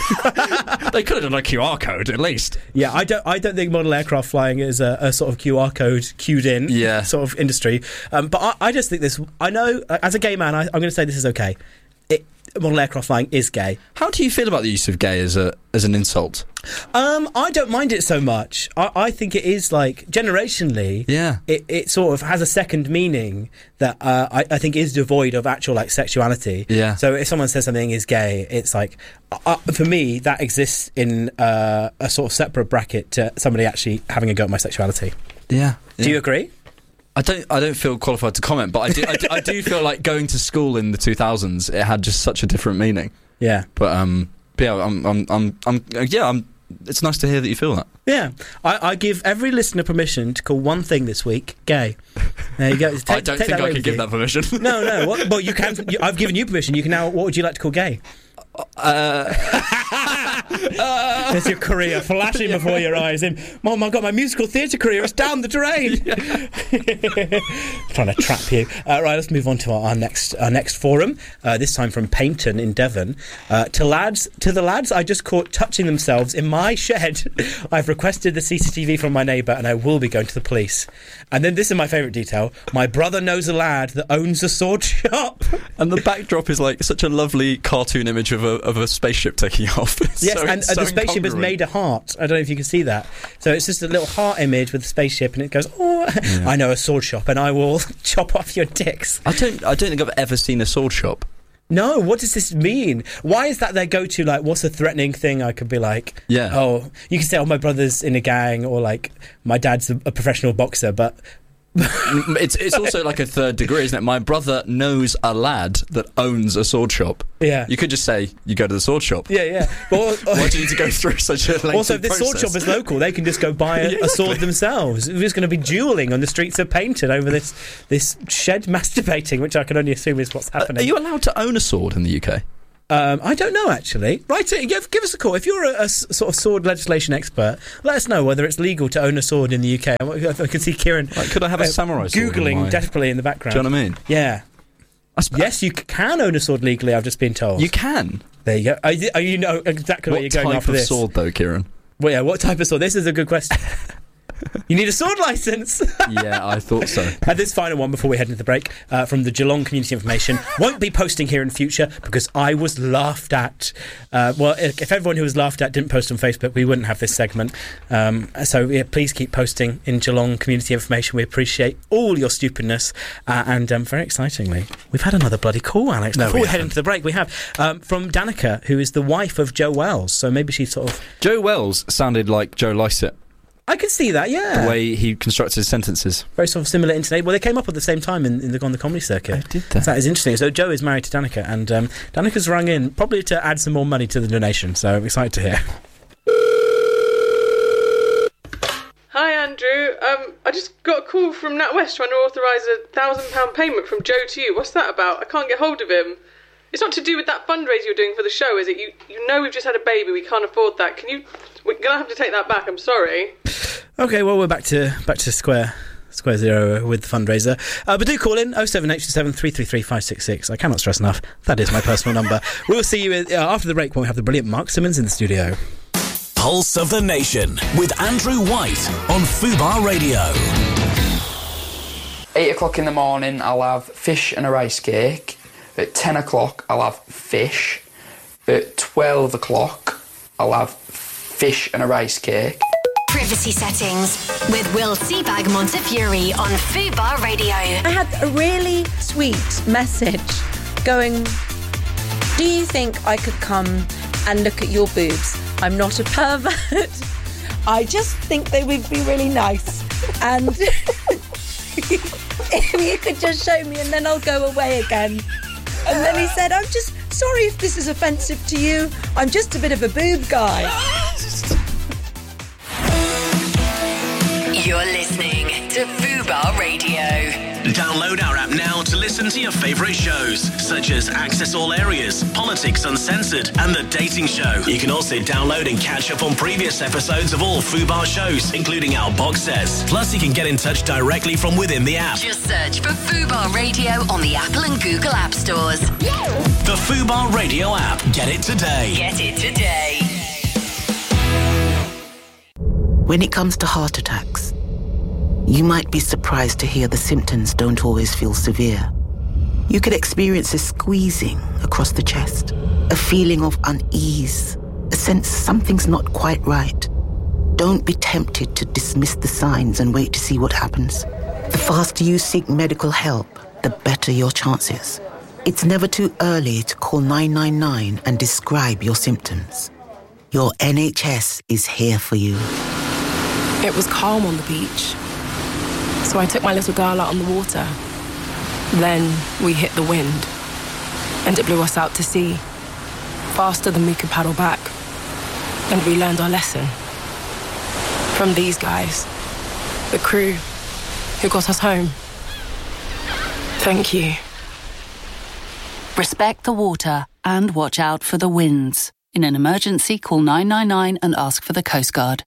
[SPEAKER 6] What? They could have done a Q R code at least.
[SPEAKER 27] Yeah, I don't. I don't think model aircraft flying is a, a sort of Q R code cued in
[SPEAKER 6] Yeah.
[SPEAKER 27] sort of industry. Um, but I, I just think this. I know uh, as a gay man, I, I'm going to say this is okay. It, model aircraft flying is gay.
[SPEAKER 6] How do you feel about the use of gay as a as an insult?
[SPEAKER 27] Um, I don't mind it so much. I, I think it is like generationally.
[SPEAKER 6] Yeah.
[SPEAKER 27] It, it sort of has a second meaning that uh, I, I think is devoid of actual like sexuality.
[SPEAKER 6] Yeah.
[SPEAKER 27] So if someone says something is gay, it's like uh, for me that exists in uh, a sort of separate bracket to somebody actually having a go at my sexuality.
[SPEAKER 6] Yeah.
[SPEAKER 27] Do you agree?
[SPEAKER 6] I don't. I don't feel qualified to comment, but I do. I do, I do feel like going to school in the two thousands, it had just such a different meaning.
[SPEAKER 27] Yeah.
[SPEAKER 6] But um, but yeah, I'm, I'm, I'm, I'm, yeah, I'm. It's nice to hear that you feel that.
[SPEAKER 27] Yeah, I, I give every listener permission to call one thing this week gay. There you go. Take,
[SPEAKER 6] I don't
[SPEAKER 27] take
[SPEAKER 6] think
[SPEAKER 27] that
[SPEAKER 6] I
[SPEAKER 27] away
[SPEAKER 6] could
[SPEAKER 27] with
[SPEAKER 6] give
[SPEAKER 27] you.
[SPEAKER 6] that permission.
[SPEAKER 27] No, no. What, well, you can. You, I've given you permission. You can now. What would you like to call gay?
[SPEAKER 6] Uh,
[SPEAKER 27] There's your career flashing before your eyes. In, oh my god, my musical theatre career is down the drain. Trying to trap you. Uh, right, let's move on to our, our next our next forum. Uh, this time from Paynton in Devon. Uh, to lads, to the lads I just caught touching themselves in my shed. I've requested the C C T V from my neighbour, and I will be going to the police. And then this is my favourite detail. My brother knows a lad that owns a sword shop.
[SPEAKER 6] And the backdrop is like such a lovely cartoon image of a of a spaceship taking off. It's
[SPEAKER 27] Yes,
[SPEAKER 6] so,
[SPEAKER 27] and,
[SPEAKER 6] it's
[SPEAKER 27] and
[SPEAKER 6] so
[SPEAKER 27] the spaceship has
[SPEAKER 6] incongruent.
[SPEAKER 27] made a heart. I don't know if you can see that. So it's just a little heart image with the spaceship, and it goes, "Oh,
[SPEAKER 6] Yeah.
[SPEAKER 27] I know a sword shop, and I will chop off your dicks."
[SPEAKER 6] I don't. I don't think I've ever seen a sword shop.
[SPEAKER 27] No, what does this mean? Why is that their go-to? Like, what's a threatening thing I could be like?
[SPEAKER 6] Yeah.
[SPEAKER 27] Oh, you can say, oh, my brother's in a gang, or like, my dad's a, a professional boxer, but...
[SPEAKER 6] it's it's also like a third degree, isn't it? My brother knows a lad that owns a sword shop.
[SPEAKER 27] Yeah.
[SPEAKER 6] You could just say, you go to the sword shop.
[SPEAKER 27] Yeah, yeah. But,
[SPEAKER 6] why do you need to go through such a lengthy
[SPEAKER 27] Also, if this sword
[SPEAKER 6] process?
[SPEAKER 27] shop is local, they can just go buy a,
[SPEAKER 6] Yeah,
[SPEAKER 27] a sword
[SPEAKER 6] exactly.
[SPEAKER 27] themselves. Who's going to be duelling on the streets of Painted over this this shed masturbating, which I can only assume is what's happening.
[SPEAKER 6] Are you allowed to own a sword in the U K?
[SPEAKER 27] Um, I don't know, actually. Right, give, give us a call. If you're a, a s- sort of sword legislation expert, let us know whether it's legal to own a sword in the U K. I can see Kieran...
[SPEAKER 6] Like, could I have a
[SPEAKER 27] uh,
[SPEAKER 6] samurai sword in
[SPEAKER 27] Googling
[SPEAKER 6] my-
[SPEAKER 27] desperately in the background.
[SPEAKER 6] Do you know what I mean?
[SPEAKER 27] Yeah. Yes, you c- can own a sword legally, I've just been told.
[SPEAKER 6] You can?
[SPEAKER 27] There you go. Are you, are you know exactly what,
[SPEAKER 6] What
[SPEAKER 27] you're going
[SPEAKER 6] type
[SPEAKER 27] after
[SPEAKER 6] of
[SPEAKER 27] this?
[SPEAKER 6] sword, though, Kieran?
[SPEAKER 27] Well, yeah, what type of sword? This is a good question. You need a sword licence.
[SPEAKER 6] Yeah, I thought so.
[SPEAKER 27] And this final one before we head into the break uh, from the Geelong Community Information. Won't be posting here in future because I was laughed at. Uh, well, if if everyone who was laughed at didn't post on Facebook, we wouldn't have this segment. Um, so yeah, please keep posting in Geelong Community Information. We appreciate all your stupidness. Uh, and um, very excitingly, we've had another bloody call, Alex.
[SPEAKER 6] No,
[SPEAKER 27] before
[SPEAKER 6] we
[SPEAKER 27] we, head
[SPEAKER 6] haven't.
[SPEAKER 27] into the break, we have um, from Danica, who is the wife of Joe Wells. So maybe she's sort of...
[SPEAKER 6] Joe Wells sounded like Joe Lycett.
[SPEAKER 27] I can see that, yeah.
[SPEAKER 6] The way he constructs his sentences.
[SPEAKER 27] Very sort of similar intonation. Well, they came up at the same time in, in the, on the comedy circuit.
[SPEAKER 6] I did that.
[SPEAKER 27] So that is interesting. So Joe is married to Danica, and um, Danica's rung in probably to add some more money to the donation. So I'm excited to hear.
[SPEAKER 2] Hi Andrew, um, I just got a call from NatWest trying to authorise a thousand pound payment from Joe to you. What's that about? I can't get hold of him. It's not to do with that fundraiser you're doing for the show, is it? You you know we've just had a baby, we can't afford that. Can you... We're going to have to take that back, I'm sorry.
[SPEAKER 27] Okay, well, we're back to back to square square zero with the fundraiser. Uh, but do call in oh seven eight two seven three three three five six six. I cannot stress enough, that is my personal number. We'll see you uh, after the break when we have the brilliant Mark Simmons in the studio.
[SPEAKER 5] Pulse of the Nation with Andrew White on Fubar Radio.
[SPEAKER 13] Eight o'clock in the morning, I'll have fish and a rice cake. At ten o'clock, I'll have fish. At twelve o'clock, I'll have fish and a rice cake.
[SPEAKER 3] Privacy settings with Will Seabag Montefiore on Fubar Radio.
[SPEAKER 17] I had a really sweet message going, do you think I could come and look at your boobs? I'm not a pervert. I just think they would be really nice. And if you could just show me and then I'll go away again. And then he said, I'm just sorry if this is offensive to you. I'm just a bit of a boob guy.
[SPEAKER 3] You're listening to Fubar Radio.
[SPEAKER 5] Download our app now to listen to your favourite shows, such as Access All Areas, Politics Uncensored, and The Dating Show. You can also download and catch up on previous episodes of all Fubar shows, including our box sets. Plus, you can get in touch directly from within the app.
[SPEAKER 3] Just search for Fubar Radio on the Apple and Google App Stores.
[SPEAKER 5] The Fubar Radio app. Get it today.
[SPEAKER 3] Get it today.
[SPEAKER 19] When it comes to heart attacks, you might be surprised to hear the symptoms don't always feel severe. You could experience a squeezing across the chest, a feeling of unease, a sense something's not quite right. Don't be tempted to dismiss the signs and wait to see what happens. The faster you seek medical help, the better your chances. It's never too early to call nine nine nine and describe your symptoms. Your N H S is here for you.
[SPEAKER 20] It was calm on the beach, so I took my little girl out on the water. Then we hit the wind, and it blew us out to sea, faster than we could paddle back. And we learned our lesson. From these guys, the crew who got us home. Thank you.
[SPEAKER 21] Respect the water and watch out for the winds. In an emergency, call nine nine nine and ask for the Coast Guard.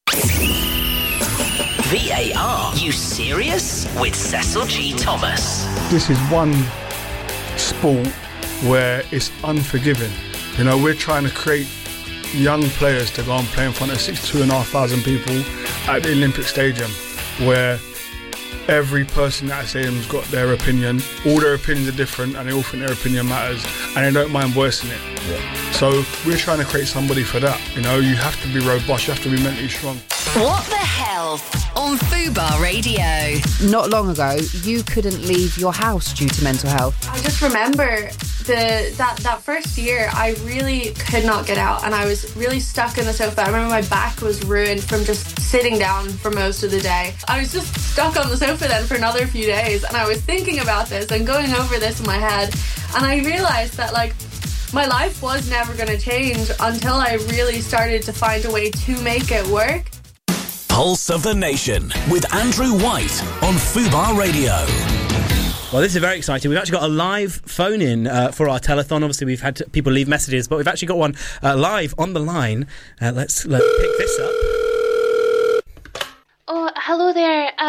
[SPEAKER 1] V A R, you serious? With Cecil G. Thomas.
[SPEAKER 23] This is one sport where it's unforgiving. You know, we're trying to create young players to go and play in front of sixty-two and a half thousand people at the Olympic Stadium, where every person at that stadium's got their opinion. All their opinions are different, and they all think their opinion matters, and they don't mind voicing it. Yeah. So we're trying to create somebody for that. You know, you have to be robust, you have to be mentally strong.
[SPEAKER 3] What the hell? on Fubar Radio.
[SPEAKER 12] Not long ago, you couldn't leave your house due to mental health.
[SPEAKER 4] I just remember the that, that first year, I really could not get out and I was really stuck in the sofa. I remember my back was ruined from just sitting down for most of the day. I was just stuck on the sofa then for another few days and I was thinking about this and going over this in my head, and I realised that, like, my life was never going to change until I really started to find a way to make it work.
[SPEAKER 5] Pulse of the Nation with Andrew White on Fubar Radio.
[SPEAKER 27] Well, this is very exciting. We've actually got a live phone-in uh, for our telethon. Obviously, we've had people leave messages, but we've actually got one uh, live on the line. Uh, let's, let's pick this up.
[SPEAKER 9] Oh, hello there.